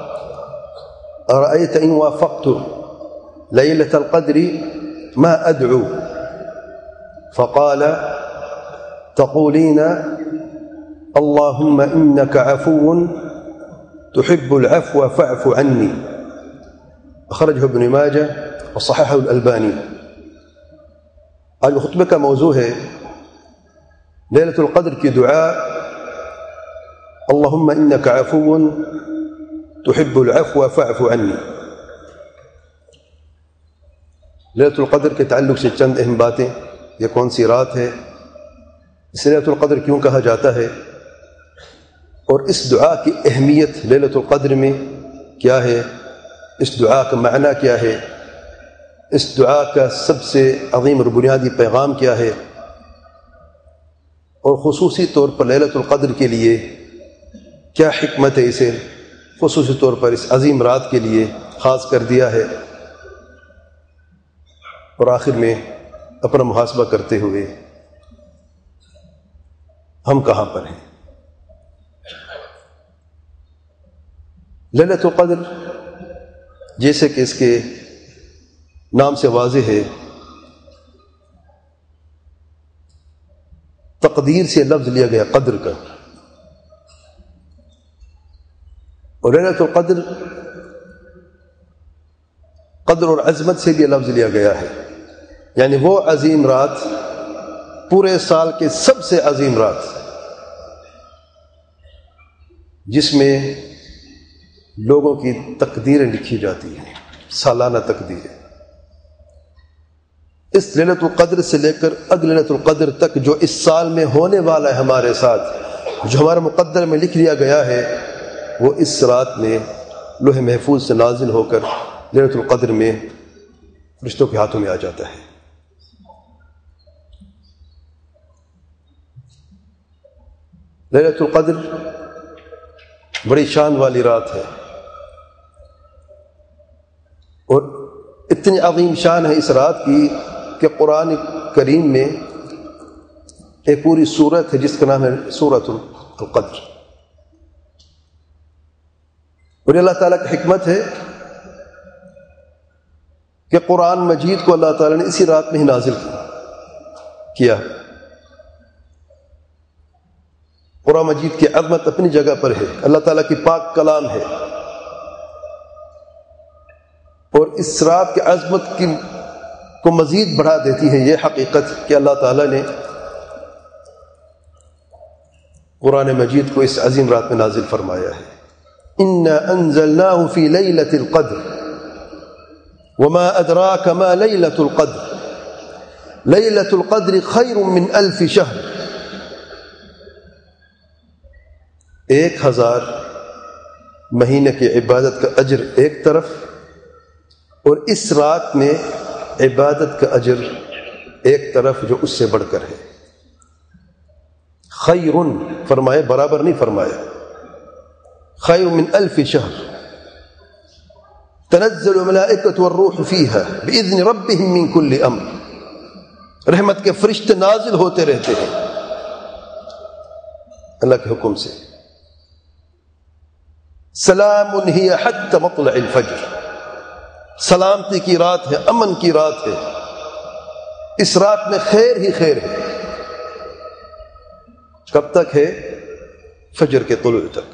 أرأيت إن وافقت ليلة القدر ما أدعو؟ فقال تقولين اللهم إنك عفو تحب العفو فاعف عني. أخرجه ابن ماجه وصححه الألباني. آج خطبے کا موضوع ہے لیلۃ القدر کی دعا اللهم إنك عفو تحب العفو فاعف عني. لیلۃ القدر کے تعلق سے چند اہم باتیں. یہ کون سی رات ہے؟ اسے لیلۃ القدر کیوں کہا جاتا ہے؟ اور اس دعا کی اہمیت لیلۃ القدر میں کیا ہے؟ اس دعا کا معنی کیا ہے؟ اس دعا کا سب سے عظیم اور بنیادی پیغام کیا ہے؟ اور خصوصی طور پر لیلۃ القدر کے لیے کیا حکمت ہے اسے خصوصی طور پر اس عظیم رات کے لیے خاص کر دیا ہے؟ اور آخر میں اپنا محاسبہ کرتے ہوئے ہم کہاں پر ہیں؟ لیلۃ القدر جیسے کہ اس کے نام سے واضح ہے تقدیر سے لفظ لیا گیا قدر کا. اور لیلۃ القدر قدر اور عظمت سے بھی لفظ لیا گیا ہے، یعنی وہ عظیم رات، پورے سال کے سب سے عظیم رات جس میں لوگوں کی تقدیریں لکھی جاتی ہیں، سالانہ تقدیریں. اس لیلۃ القدر سے لے کر اگلے لیلۃ القدر تک جو اس سال میں ہونے والا ہے ہمارے ساتھ، جو ہمارے مقدر میں لکھ لیا گیا ہے، وہ اس رات میں لوح محفوظ سے نازل ہو کر لیلۃ القدر میں فرشتوں کے ہاتھوں میں آ جاتا ہے. لیلۃ القدر بڑی شان والی رات ہے، اور اتنی عظیم شان ہے اس رات کی کہ قرآن کریم میں ایک پوری سورت ہے جس کا نام ہے سورۃ القدر. اور اللہ تعالیٰ کی حکمت ہے کہ قرآن مجید کو اللہ تعالیٰ نے اسی رات میں ہی نازل کیا. قرآن مجید کی عظمت اپنی جگہ پر ہے، اللہ تعالیٰ کی پاک کلام ہے، اور اس رات کی عظمت کی کو مزید بڑھا دیتی ہے یہ حقیقت کہ اللہ تعالیٰ نے قرآن مجید کو اس عظیم رات میں نازل فرمایا ہے. اِنَّا أَنزَلْنَاهُ فِي لَيْلَةِ الْقَدْرِ وَمَا أَدْرَاكَ مَا لَيْلَةُ الْقَدْرِ لَيْلَةُ الْقَدْرِ خَيْرٌ مِّنْ أَلْفِ شَهْرٍ. ایک ہزار مہینے کی عبادت کا اجر ایک طرف، اور اس رات میں عبادت کا اجر ایک طرف جو اس سے بڑھ کر ہے. خیر فرمائے، برابر نہیں فرمایا. خیر من الف شہر تنزل الملائکۃ والروح فیہا باذن ربہم من کل امر. رحمت کے فرشتے نازل ہوتے رہتے ہیں اللہ کے حکم سے. سلام ہی حتی مطلع الفجر. سلامتی کی رات ہے، امن کی رات ہے. اس رات میں خیر ہی خیر ہے. کب تک ہے؟ فجر کے طلوع تک.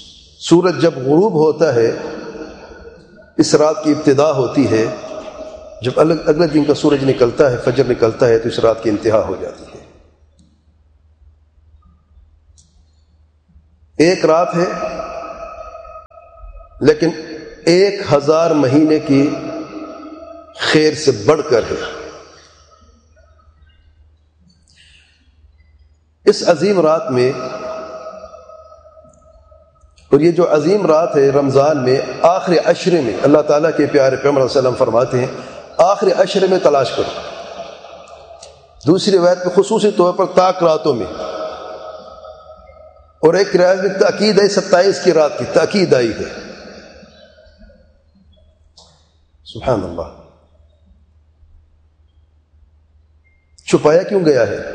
سورج جب غروب ہوتا ہے، اس رات کی ابتدا ہوتی ہے، جب الگ اگلے دن کا سورج نکلتا ہے، فجر نکلتا ہے، تو اس رات کی انتہا ہو جاتی ہے۔ ایک رات ہے لیکن ایک ہزار مہینے کی خیر سے بڑھ کر ہے۔ اس عظیم رات میں، اور یہ جو عظیم رات ہے رمضان میں آخری عشرے میں، اللہ تعالیٰ کے پیارے پیغمبر صلی اللہ علیہ وسلم فرماتے ہیں آخری عشرے میں تلاش کرو، دوسری روایت میں خصوصی طور پر طاق راتوں میں، اور ایک روایت میں تاکید ہے ستائیس کی رات کی تاکید آئی ہے۔ سبحان اللہ، چھپایا کیوں گیا ہے؟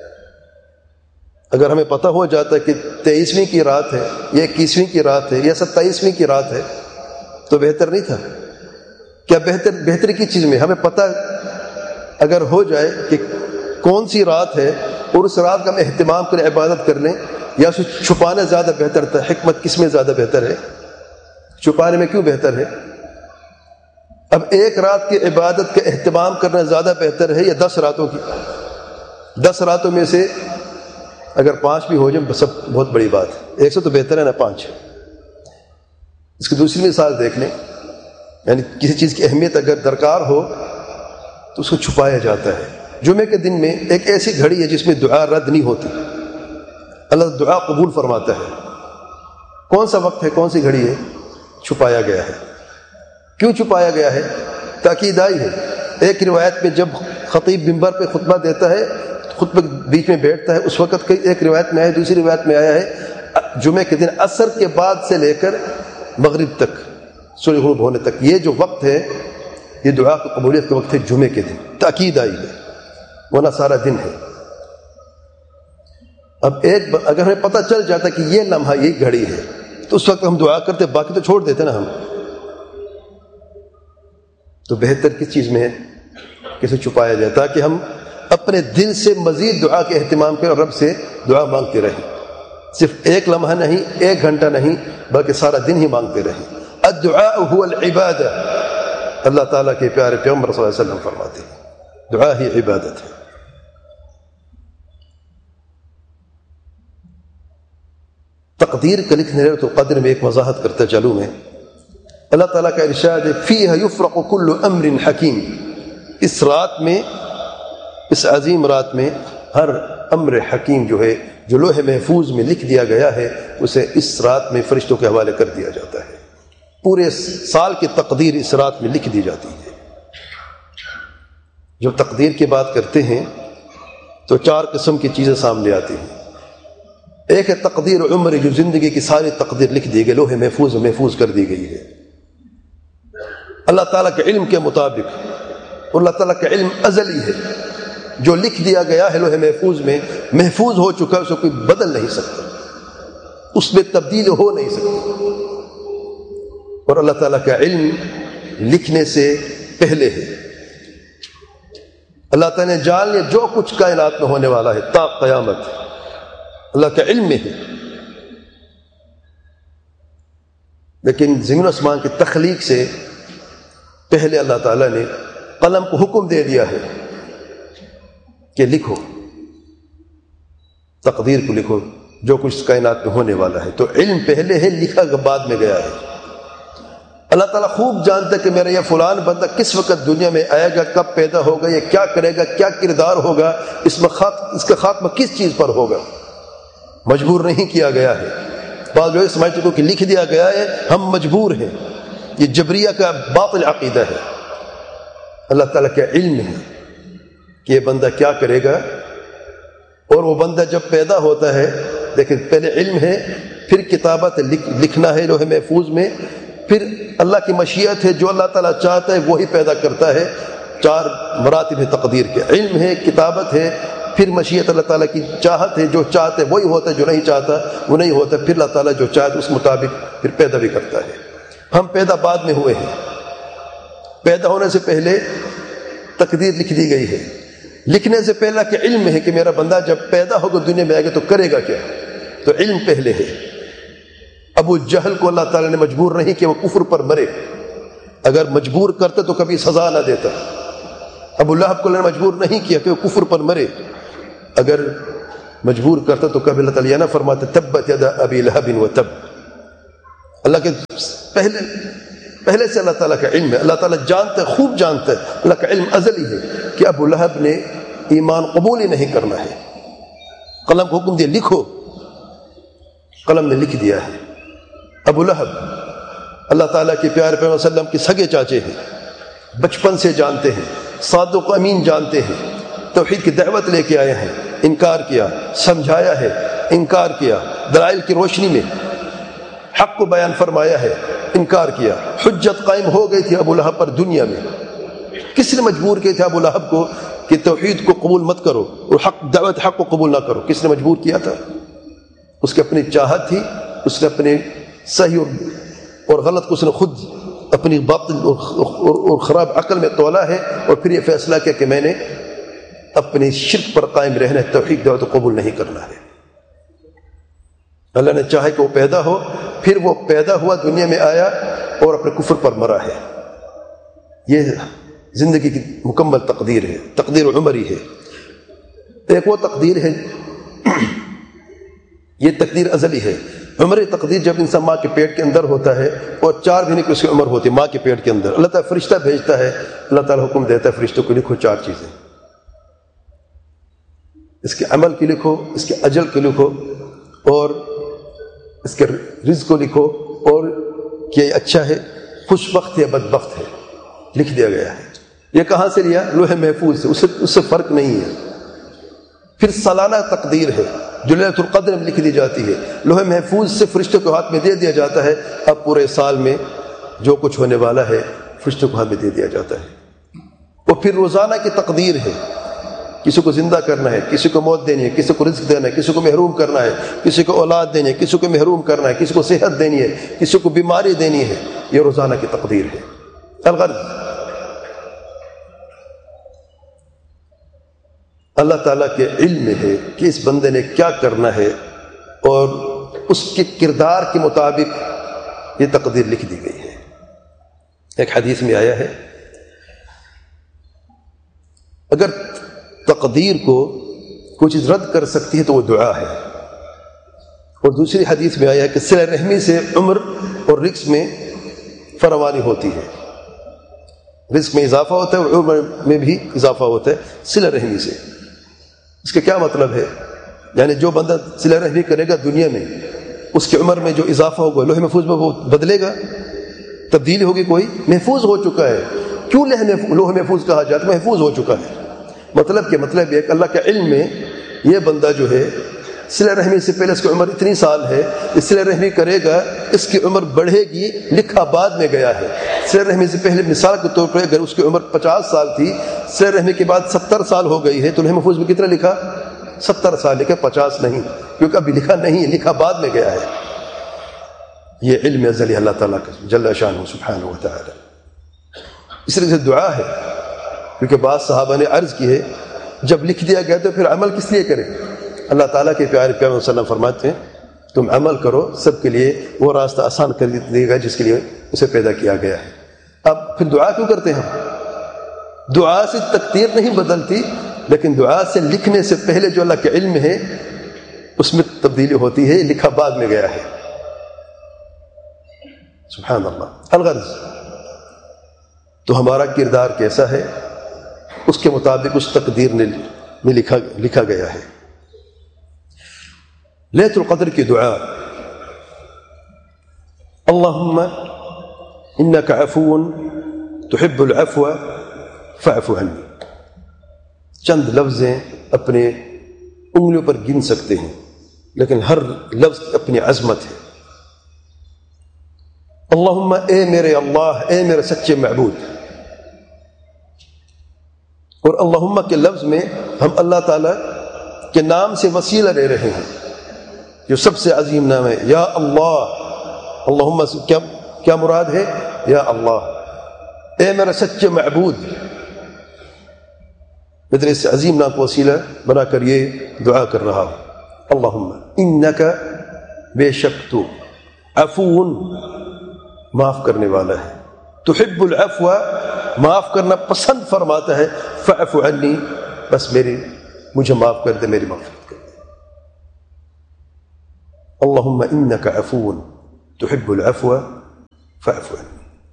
اگر ہمیں پتہ ہو جاتا کہ تیئیسویں کی رات ہے یا اکیسویں کی رات ہے یا ستائیسویں کی رات ہے تو بہتر نہیں تھا کیا؟ بہتر بہتری کی چیز میں ہمیں پتہ اگر ہو جائے کہ کون سی رات ہے اور اس رات کا ہم اہتمام کریں، عبادت کر لیں، یا اسے چھپانا زیادہ بہتر تھا؟ حکمت کس میں زیادہ بہتر ہے؟ چھپانے میں کیوں بہتر ہے؟ اب ایک رات کی عبادت کا اہتمام کرنا زیادہ بہتر ہے یا دس راتوں کی؟ دس راتوں میں سے اگر پانچ بھی ہو جائیں سب بہت بڑی بات ہے، ایک سے تو بہتر ہے نا پانچ۔ اس کی دوسری مثال دیکھ لیں، یعنی کسی چیز کی اہمیت اگر درکار ہو تو اس کو چھپایا جاتا ہے۔ جمعے کے دن میں ایک ایسی گھڑی ہے جس میں دعا رد نہیں ہوتی، اللہ دعا قبول فرماتا ہے۔ کون سا وقت ہے، کون سی گھڑی ہے؟ چھپایا گیا ہے۔ کیوں چھپایا گیا ہے؟ تاکید آئی ہے۔ ایک روایت میں جب خطیب منبر پہ خطبہ دیتا ہے، خطبہ بیچ میں بیٹھتا ہے، اس وقت ایک روایت میں آیا ہے، دوسری روایت میں آیا ہے جمعے کے دن عصر کے بعد سے لے کر مغرب تک، سورج غروب ہونے تک، یہ جو وقت ہے یہ دعا کی قبولیت کا وقت ہے جمعے کے دن۔ تاکید آئی ہے، ورنہ سارا دن ہے۔ اب ایک اگر ہمیں پتہ چل جاتا کہ یہ لمحہ یہ گھڑی ہے تو اس وقت ہم دعا کرتے، باقی تو چھوڑ دیتے نا ہم۔ تو بہتر کس چیز میں ہے؟ کسے چھپایا جائے تاکہ ہم اپنے دل سے مزید دعا کے اہتمام کریں اور رب سے دعا مانگتے رہیں، صرف ایک لمحہ نہیں، ایک گھنٹہ نہیں، بلکہ سارا دن ہی مانگتے رہیں۔ الدعاء هو العبادہ، اللہ تعالیٰ کے پیارے پیغمبر صلی اللہ علیہ وسلم فرماتے ہیں دعا ہی عبادت ہے۔ تقدیر کا لکھنے لیلۃ القدر میں ایک وضاحت کرتا چلوں میں، اللہ تعالیٰ کا ارشاد ہے فیہا یفرق کل امر حکیم، اس رات میں، اس عظیم رات میں ہر امر حکیم جو ہے، جو لوح محفوظ میں لکھ دیا گیا ہے، اسے اس رات میں فرشتوں کے حوالے کر دیا جاتا ہے۔ پورے سال کی تقدیر اس رات میں لکھ دی جاتی ہے۔ جب تقدیر کی بات کرتے ہیں تو چار قسم کی چیزیں سامنے آتی ہیں۔ ایک ہے تقدیر عمر، جو زندگی کی ساری تقدیر لکھ دی گئی، لوح محفوظ محفوظ کر دی گئی ہے اللہ تعالیٰ کے علم کے مطابق، اور اللہ تعالیٰ کا علم ازلی ہے، جو لکھ دیا گیا ہے لوح محفوظ میں، محفوظ ہو چکا ہے، اسے کوئی بدل نہیں سکتا، اس میں تبدیل ہو نہیں سکتی۔ اور اللہ تعالیٰ کا علم لکھنے سے پہلے ہے، اللہ تعالیٰ نے جان لیا جو کچھ کائنات میں ہونے والا ہے تا قیامت، اللہ کا علم میں ہے۔ لیکن زمین و آسمان کی تخلیق سے پہلے اللہ تعالیٰ نے قلم کو حکم دے دیا ہے کہ لکھو، تقدیر کو لکھو، جو کچھ کائنات میں ہونے والا ہے۔ تو علم پہلے ہے، لکھا بعد میں گیا ہے۔ اللہ تعالیٰ خوب جانتا ہے کہ میرا یہ فلان بندہ کس وقت دنیا میں آئے گا، کب پیدا ہوگا، یہ کیا کرے گا، کیا کردار ہوگا، اس میں خات اس کا خاتمہ کس چیز پر ہوگا۔ مجبور نہیں کیا گیا ہے۔ بعض لوگ سمجھتے ہیں کہ لکھ دیا گیا ہے، ہم مجبور ہیں، یہ جبریہ کا باطل عقیدہ ہے۔ اللہ تعالیٰ کا علم ہے کہ یہ بندہ کیا کرے گا، اور وہ بندہ جب پیدا ہوتا ہے، لیکن پہلے علم ہے، پھر کتابت لکھنا ہے لوح محفوظ میں، پھر اللہ کی مشیت ہے، جو اللہ تعالیٰ چاہتا ہے وہی پیدا کرتا ہے۔ چار مراتب ہے تقدیر کے، علم ہے، کتابت ہے، پھر مشیت اللہ تعالیٰ کی چاہت ہے، جو چاہتا ہے وہی ہوتا ہے، جو نہیں چاہتا وہ نہیں ہوتا، پھر اللہ تعالیٰ جو چاہتا اس مطابق پھر پیدا بھی کرتا ہے۔ ہم پیدا بعد میں ہوئے ہیں، پیدا ہونے سے پہلے تقدیر لکھ دی گئی ہے۔ لکھنے سے پہلا کہ علم ہے کہ میرا بندہ جب پیدا ہوگا دنیا میں آئے گا تو کرے گا کیا، تو علم پہلے ہے۔ ابو جہل کو اللہ تعالیٰ نے مجبور نہیں کہ وہ کفر پر مرے، اگر مجبور کرتا تو کبھی سزا نہ دیتا. ابو لہب کو اللہ نے مجبور نہیں کیا کہ وہ کفر پر مرے. اگر مجبور کرتا تو کبھی اللہ تعالیٰ نہ فرماتے تبت یدا ابی لہب و تب. اللہ کے پہلے پہلے سے اللہ تعالیٰ کا علم ہے. اللہ تعالیٰ جانتا ہے, خوب جانتا ہے, اللہ کا علم ازلی ہے کہ ابو لہب نے ایمان قبول ہی نہیں کرنا ہے. قلم کو حکم دیا لکھو, قلم نے لکھ دیا ہے. ابو لہب اللہ تعالیٰ کے پیارے پیغمبر صلی اللہ علیہ وسلم کے سگے چاچے ہیں, بچپن سے جانتے ہیں, صادق و امین جانتے ہیں, توحید کی دعوت لے کے آئے ہیں, انکار کیا, سمجھایا ہے, انکار کیا, دلائل کی روشنی میں حق کو بیان فرمایا ہے, انکار کیا. حجت قائم ہو گئی تھی ابو لہب پر دنیا میں. کس نے مجبور کیا تھا ابو لہب کو کہ توحید کو قبول مت کرو اور حق دعوت حق کو قبول نہ کرو؟ کس نے مجبور کیا تھا؟ اس کی اپنی چاہت تھی. اس نے اپنے صحیح اور غلط کو اس نے خود اپنی باطل اور خراب عقل میں تولا ہے, اور پھر یہ فیصلہ کیا کہ میں نے اپنی شرک پر قائم رہنا ہے, توحید دعوت کو قبول نہیں کرنا ہے. اللہ نے چاہے کہ وہ پیدا ہو, پھر وہ پیدا ہوا, دنیا میں آیا اور اپنے کفر پر مرا ہے. یہ زندگی کی مکمل تقدیر ہے, تقدیر عمری ہے. ایک وہ تقدیر ہے, یہ تقدیر ازلی ہے. عمری تقدیر جب انسان ماں کے پیٹ کے اندر ہوتا ہے اور چار مہینے کی اس کی عمر ہوتی ہے ماں کے پیٹ کے اندر, اللہ تعالیٰ فرشتہ بھیجتا ہے, اللہ تعالیٰ حکم دیتا ہے فرشتوں کو لکھو چار چیزیں, اس کے عمل کی لکھو, اس کے اجل کی لکھو, اور اس کے رزق کو لکھو, اور کہ یہ اچھا ہے, خوش بخت ہے, بدبخت ہے. لکھ دیا گیا ہے. یہ کہاں سے لیا؟ لوح محفوظ سے, اس سے اس سے فرق نہیں ہے. پھر سالانہ تقدیر ہے جو لیلۃ القدر میں لکھ دی جاتی ہے, لوح محفوظ سے فرشتوں کے ہاتھ میں دے دیا جاتا ہے. اب پورے سال میں جو کچھ ہونے والا ہے فرشتوں کے ہاتھ میں دے دیا جاتا ہے. اور پھر روزانہ کی تقدیر ہے, کسی کو زندہ کرنا ہے, کسی کو موت دینی ہے, کسی کو رزق دینا ہے, کسی کو محروم کرنا ہے, کسی کو اولاد دینی ہے, کسی کو محروم کرنا ہے, کسی کو صحت دینی ہے, کسی کو بیماری دینی ہے. یہ روزانہ کی تقدیر ہے. الغرض اللہ تعالیٰ کے علم میں ہے کہ اس بندے نے کیا کرنا ہے, اور اس کے کردار کے مطابق یہ تقدیر لکھ دی گئی ہے. ایک حدیث میں آیا ہے اگر تقدیر کو کوئی چیز رد کر سکتی ہے تو وہ دعا ہے. اور دوسری حدیث میں آیا ہے کہ صلہ رحمی سے عمر اور رزق میں فراوانی ہوتی ہے. رزق میں اضافہ ہوتا ہے اور عمر میں بھی اضافہ ہوتا ہے صلہ رحمی سے. اس کا کیا مطلب ہے؟ یعنی جو بندہ صلہ رحمی کرے گا دنیا میں, اس کی عمر میں جو اضافہ ہوگا لوح محفوظ میں وہ بدلے گا, تبدیلی ہوگی, کوئی محفوظ ہو چکا ہے. کیوں لوح محفوظ کہا جاتا ہے؟ محفوظ ہو چکا ہے. مطلب کہ مطلب یہ کہ اللہ کے علم میں یہ بندہ جو ہے صلہ رحمی سے پہلے اس کی عمر اتنی سال ہے, اس صلہ رحمی کرے گا اس کی عمر بڑھے گی, لکھا بعد میں گیا ہے. صلہ رحمی سے پہلے مثال کے طور پر اگر اس کی عمر پچاس سال تھی, صلہ رحمی کے بعد ستر سال ہو گئی ہے, تو لوح محفوظ میں کتنا لکھا؟ ستر سال لکھا, پچاس نہیں, کیونکہ ابھی لکھا نہیں ہے, لکھا بعد میں گیا ہے. یہ علم ازلی اللہ تعالیٰ کا جل شانہ سبحانہ و تعالی. اس لیے دعا ہے, کیونکہ بعض صحابہ نے عرض کی ہے جب لکھ دیا گیا تو پھر عمل کس لیے کریں؟ اللہ تعالیٰ کے پیارے پیغمبر صلی اللہ علیہ وسلم فرماتے ہیں تم عمل کرو, سب کے لیے وہ راستہ آسان کر دے گا جس کے لیے اسے پیدا کیا گیا ہے. اب پھر دعا کیوں کرتے ہیں؟ دعا سے تقدیر نہیں بدلتی, لیکن دعا سے لکھنے سے پہلے جو اللہ کے علم ہے اس میں تبدیلی ہوتی ہے, لکھا بعد میں گیا ہے. سبحان اللہ. الغرض تو ہمارا کردار کیسا ہے اس کے مطابق اس تقدیر میں لکھا لکھا گیا ہے. لیلۃ القدر کی دعا, اللہم انک عفو تحب العفو فاعف عنی. چند لفظیں اپنے انگلیوں پر گن سکتے ہیں, لیکن ہر لفظ اپنی عظمت ہے. اللہم, اے میرے اللہ, اے میرے سچے معبود. اور اللہم کے لفظ میں ہم اللہ تعالیٰ کے نام سے وسیلہ لے رہے ہیں جو سب سے عظیم نام ہے, یا اللہ. اللہم کیا کیا مراد ہے؟ یا اللہ, اے میرا سچے معبود. میں تیرے اس عظیم نام کو وسیلہ بنا کر یہ دعا کر رہا ہوں. اللہم انک, بے شک تو, عفو, معاف کرنے والا ہے, تحب العفو معاف کرنا پسند فرماتا ہے، فاعف عنی بس میری مجھے معاف کر دے، میری مغفرت کر دے۔ اللہم انک عفو تحب العفو فاعف عنی۔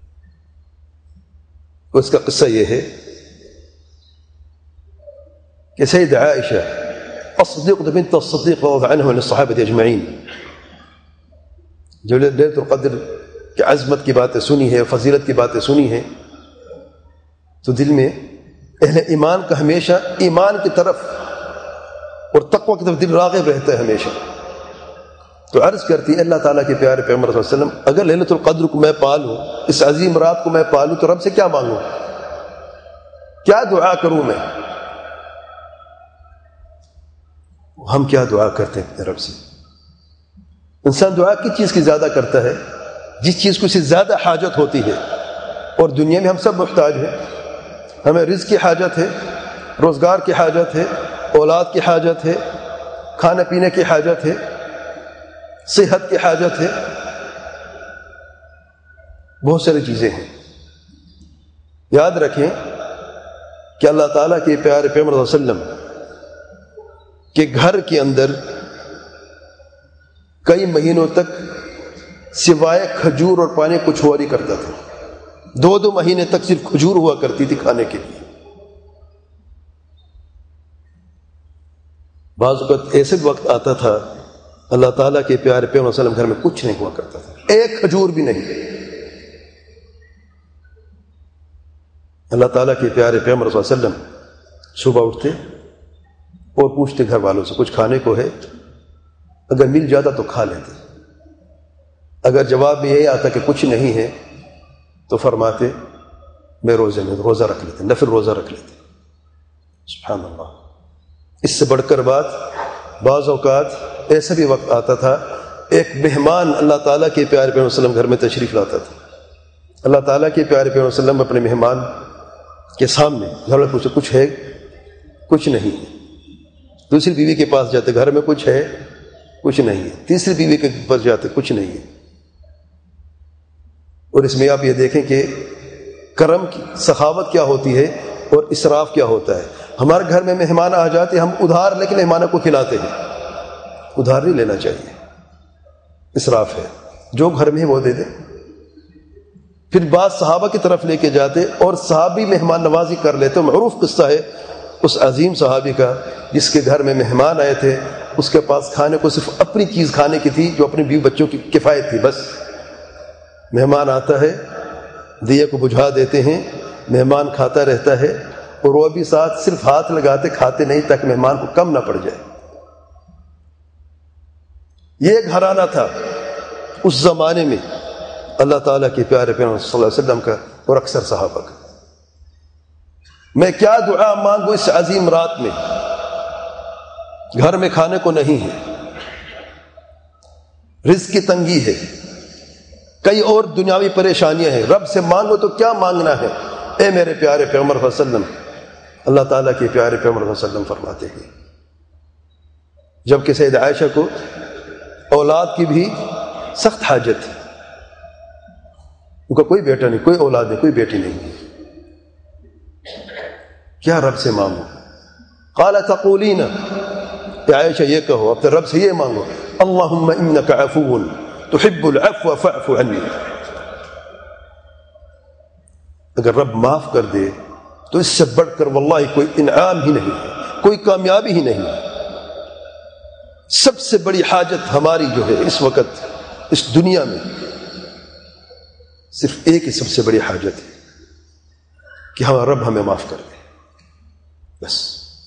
اس کا قصہ یہ ہے کہ سید عائشہ الصدیقہ بنت الصدیق رضی اللہ عنہ عن الصحابہ اجمعین جو لیلۃ القدر کی عظمت کی باتیں سنی ہے، فضیلت کی باتیں سنی ہیں، تو دل میں اہل ایمان کا ہمیشہ ایمان کی طرف اور تقوی کی طرف دل راغب رہتا ہے ہمیشہ۔ تو عرض کرتی ہے اللہ تعالیٰ کے پیارے پیغمبر صلی اللہ علیہ وسلم، اگر لیلۃ القدر کو میں پالوں، اس عظیم رات کو میں پالوں، تو رب سے کیا مانگوں، کیا دعا کروں میں؟ ہم کیا دعا کرتے ہیں اپنے رب سے؟ انسان دعا کس چیز کی زیادہ کرتا ہے؟ جس چیز کو اسے زیادہ حاجت ہوتی ہے، اور دنیا میں ہم سب محتاج ہیں، ہمیں رزق کی حاجت ہے، روزگار کی حاجت ہے، اولاد کی حاجت ہے، کھانے پینے کی حاجت ہے، صحت کی حاجت ہے، بہت ساری چیزیں ہیں۔ یاد رکھیں کہ اللہ تعالیٰ کے پیارے پیغمبر صلی اللہ علیہ وسلم کہ گھر کے اندر کئی مہینوں تک سوائے کھجور اور پانی کچھ اور ہی کرتا تھا، دو دو مہینے تک صرف کھجور ہوا کرتی تھی کھانے کے لیے۔ بعض اوقات ایسے وقت آتا تھا اللہ تعالیٰ کے پیارے پیغمبر صلی اللہ علیہ وسلم گھر میں کچھ نہیں ہوا کرتا تھا، ایک کھجور بھی نہیں۔ اللہ تعالیٰ کے پیارے پیغمبر صلی اللہ علیہ وسلم صبح اٹھتے اور پوچھتے گھر والوں سے کچھ کھانے کو ہے، اگر مل جاتا تو کھا لیتے، اگر جواب میں یہی آتا کہ کچھ نہیں ہے تو فرماتے میں روزے میں روزہ رکھ لیتے، نفل روزہ رکھ لیتے۔ سبحان اللہ۔ اس سے بڑھ کر بات، بعض اوقات ایسا بھی وقت آتا تھا ایک مہمان اللہ تعالیٰ کے پیارے پیغمبر صلی اللہ علیہ وسلم گھر میں تشریف لاتا تھا، اللہ تعالیٰ کے پیارے پیغمبر صلی اللہ علیہ وسلم اپنے مہمان کے سامنے گھر میں پوچھتے کچھ ہے، کچھ نہیں ہے۔ دوسری بیوی کے پاس جاتے گھر میں کچھ ہے، کچھ نہیں ہے۔ تیسری بیوی کے پاس جاتے کچھ نہیں ہے۔ اور اس میں آپ یہ دیکھیں کہ کرم کی سخاوت کیا ہوتی ہے اور اسراف کیا ہوتا ہے۔ ہمارے گھر میں مہمان آ جاتے ہم ادھار لے کے مہمانوں کو کھلاتے ہیں، ادھار نہیں لینا چاہیے، اسراف ہے، جو گھر میں ہے وہ دے دے۔ پھر بعض صحابہ کی طرف لے کے جاتے اور صحابی مہمان نوازی کر لیتے۔ معروف قصہ ہے اس عظیم صحابی کا جس کے گھر میں مہمان آئے تھے، اس کے پاس کھانے کو صرف اپنی چیز کھانے کی تھی جو اپنے بیوی بچوں کی کفایت تھی، بس۔ مہمان آتا ہے، دیے کو بجھا دیتے ہیں، مہمان کھاتا رہتا ہے اور وہ بھی ساتھ صرف ہاتھ لگاتے کھاتے نہیں تاکہ مہمان کو کم نہ پڑ جائے۔ یہ گھرانہ تھا اس زمانے میں اللہ تعالیٰ کے پیارے پیغمبر صلی اللہ علیہ وسلم کا اور اکثر صحابہ کا۔ میں کیا دعا مانگوں اس عظیم رات میں؟ گھر میں کھانے کو نہیں ہے، رزق کی تنگی ہے، کئی اور دنیاوی پریشانیاں ہیں، رب سے مانگو تو کیا مانگنا ہے؟ اے میرے پیارے پیغمبر صلی اللہ علیہ وسلم، اللہ تعالیٰ کے پیارے پیغمبر صلی اللہ علیہ وسلم فرماتے ہیں جبکہ سید عائشہ کو اولاد کی بھی سخت حاجت ہے، ان کا کوئی بیٹا نہیں، کوئی اولاد نہیں، کوئی بیٹی نہیں، کیا رب سے مانگو؟ قال تقولین، کہ عائشہ یہ کہو اپنے رب سے یہ مانگو، اللہم انک عفو تحب العفو فاعف عنی۔ اگر رب معاف کر دے تو اس سے بڑھ کر واللہ کوئی انعام ہی نہیں ہے، کوئی کامیابی ہی نہیں ہے۔ سب سے بڑی حاجت ہماری جو ہے اس وقت اس دنیا میں صرف ایک ہی سب سے بڑی حاجت ہے کہ ہمارا رب ہمیں معاف کر دے، بس۔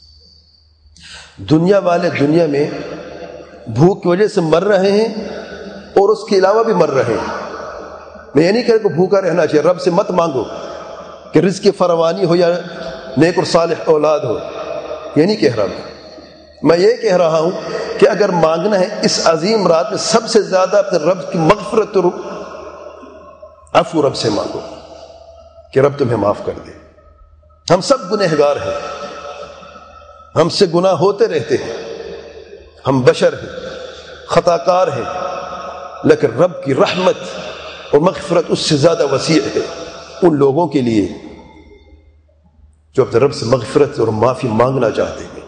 دنیا والے دنیا میں بھوک کی وجہ سے مر رہے ہیں اور اس کے علاوہ بھی مر رہے ہیں۔ میں یہ نہیں کہہ رہا کہ بھوکا رہنا چاہیے، رب سے مت مانگو کہ رزق کی فراوانی ہو یا نیک اور صالح اولاد ہو، یہ نہیں کہہ رہا میں میں یہ کہہ رہا ہوں کہ اگر مانگنا ہے اس عظیم رات میں سب سے زیادہ اپنے رب کی مغفرت اور عفو رب سے مانگو کہ رب تمہیں معاف کر دے۔ ہم سب گنہگار ہیں، ہم سے گناہ ہوتے رہتے ہیں، ہم بشر ہیں، خطا کار ہیں، لیکن رب کی رحمت اور مغفرت اس سے زیادہ وسیع ہے۔ ان لوگوں کے لیے جو اپنے رب سے مغفرت اور معافی مانگنا چاہتے ہیں.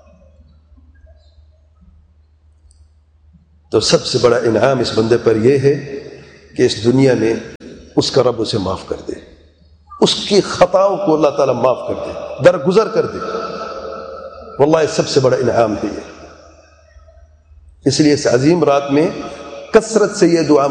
تو سب سے بڑا انعام اس بندے پر یہ ہے کہ اس دنیا میں اس کا رب اسے معاف کر دے، اس کی خطاؤں کو اللہ تعالیٰ معاف کر دے، درگزر کر دے. واللہ یہ سب سے بڑا انعام ہے یہ. اس لیے اس عظیم رات میں کثرت سے یہ دعا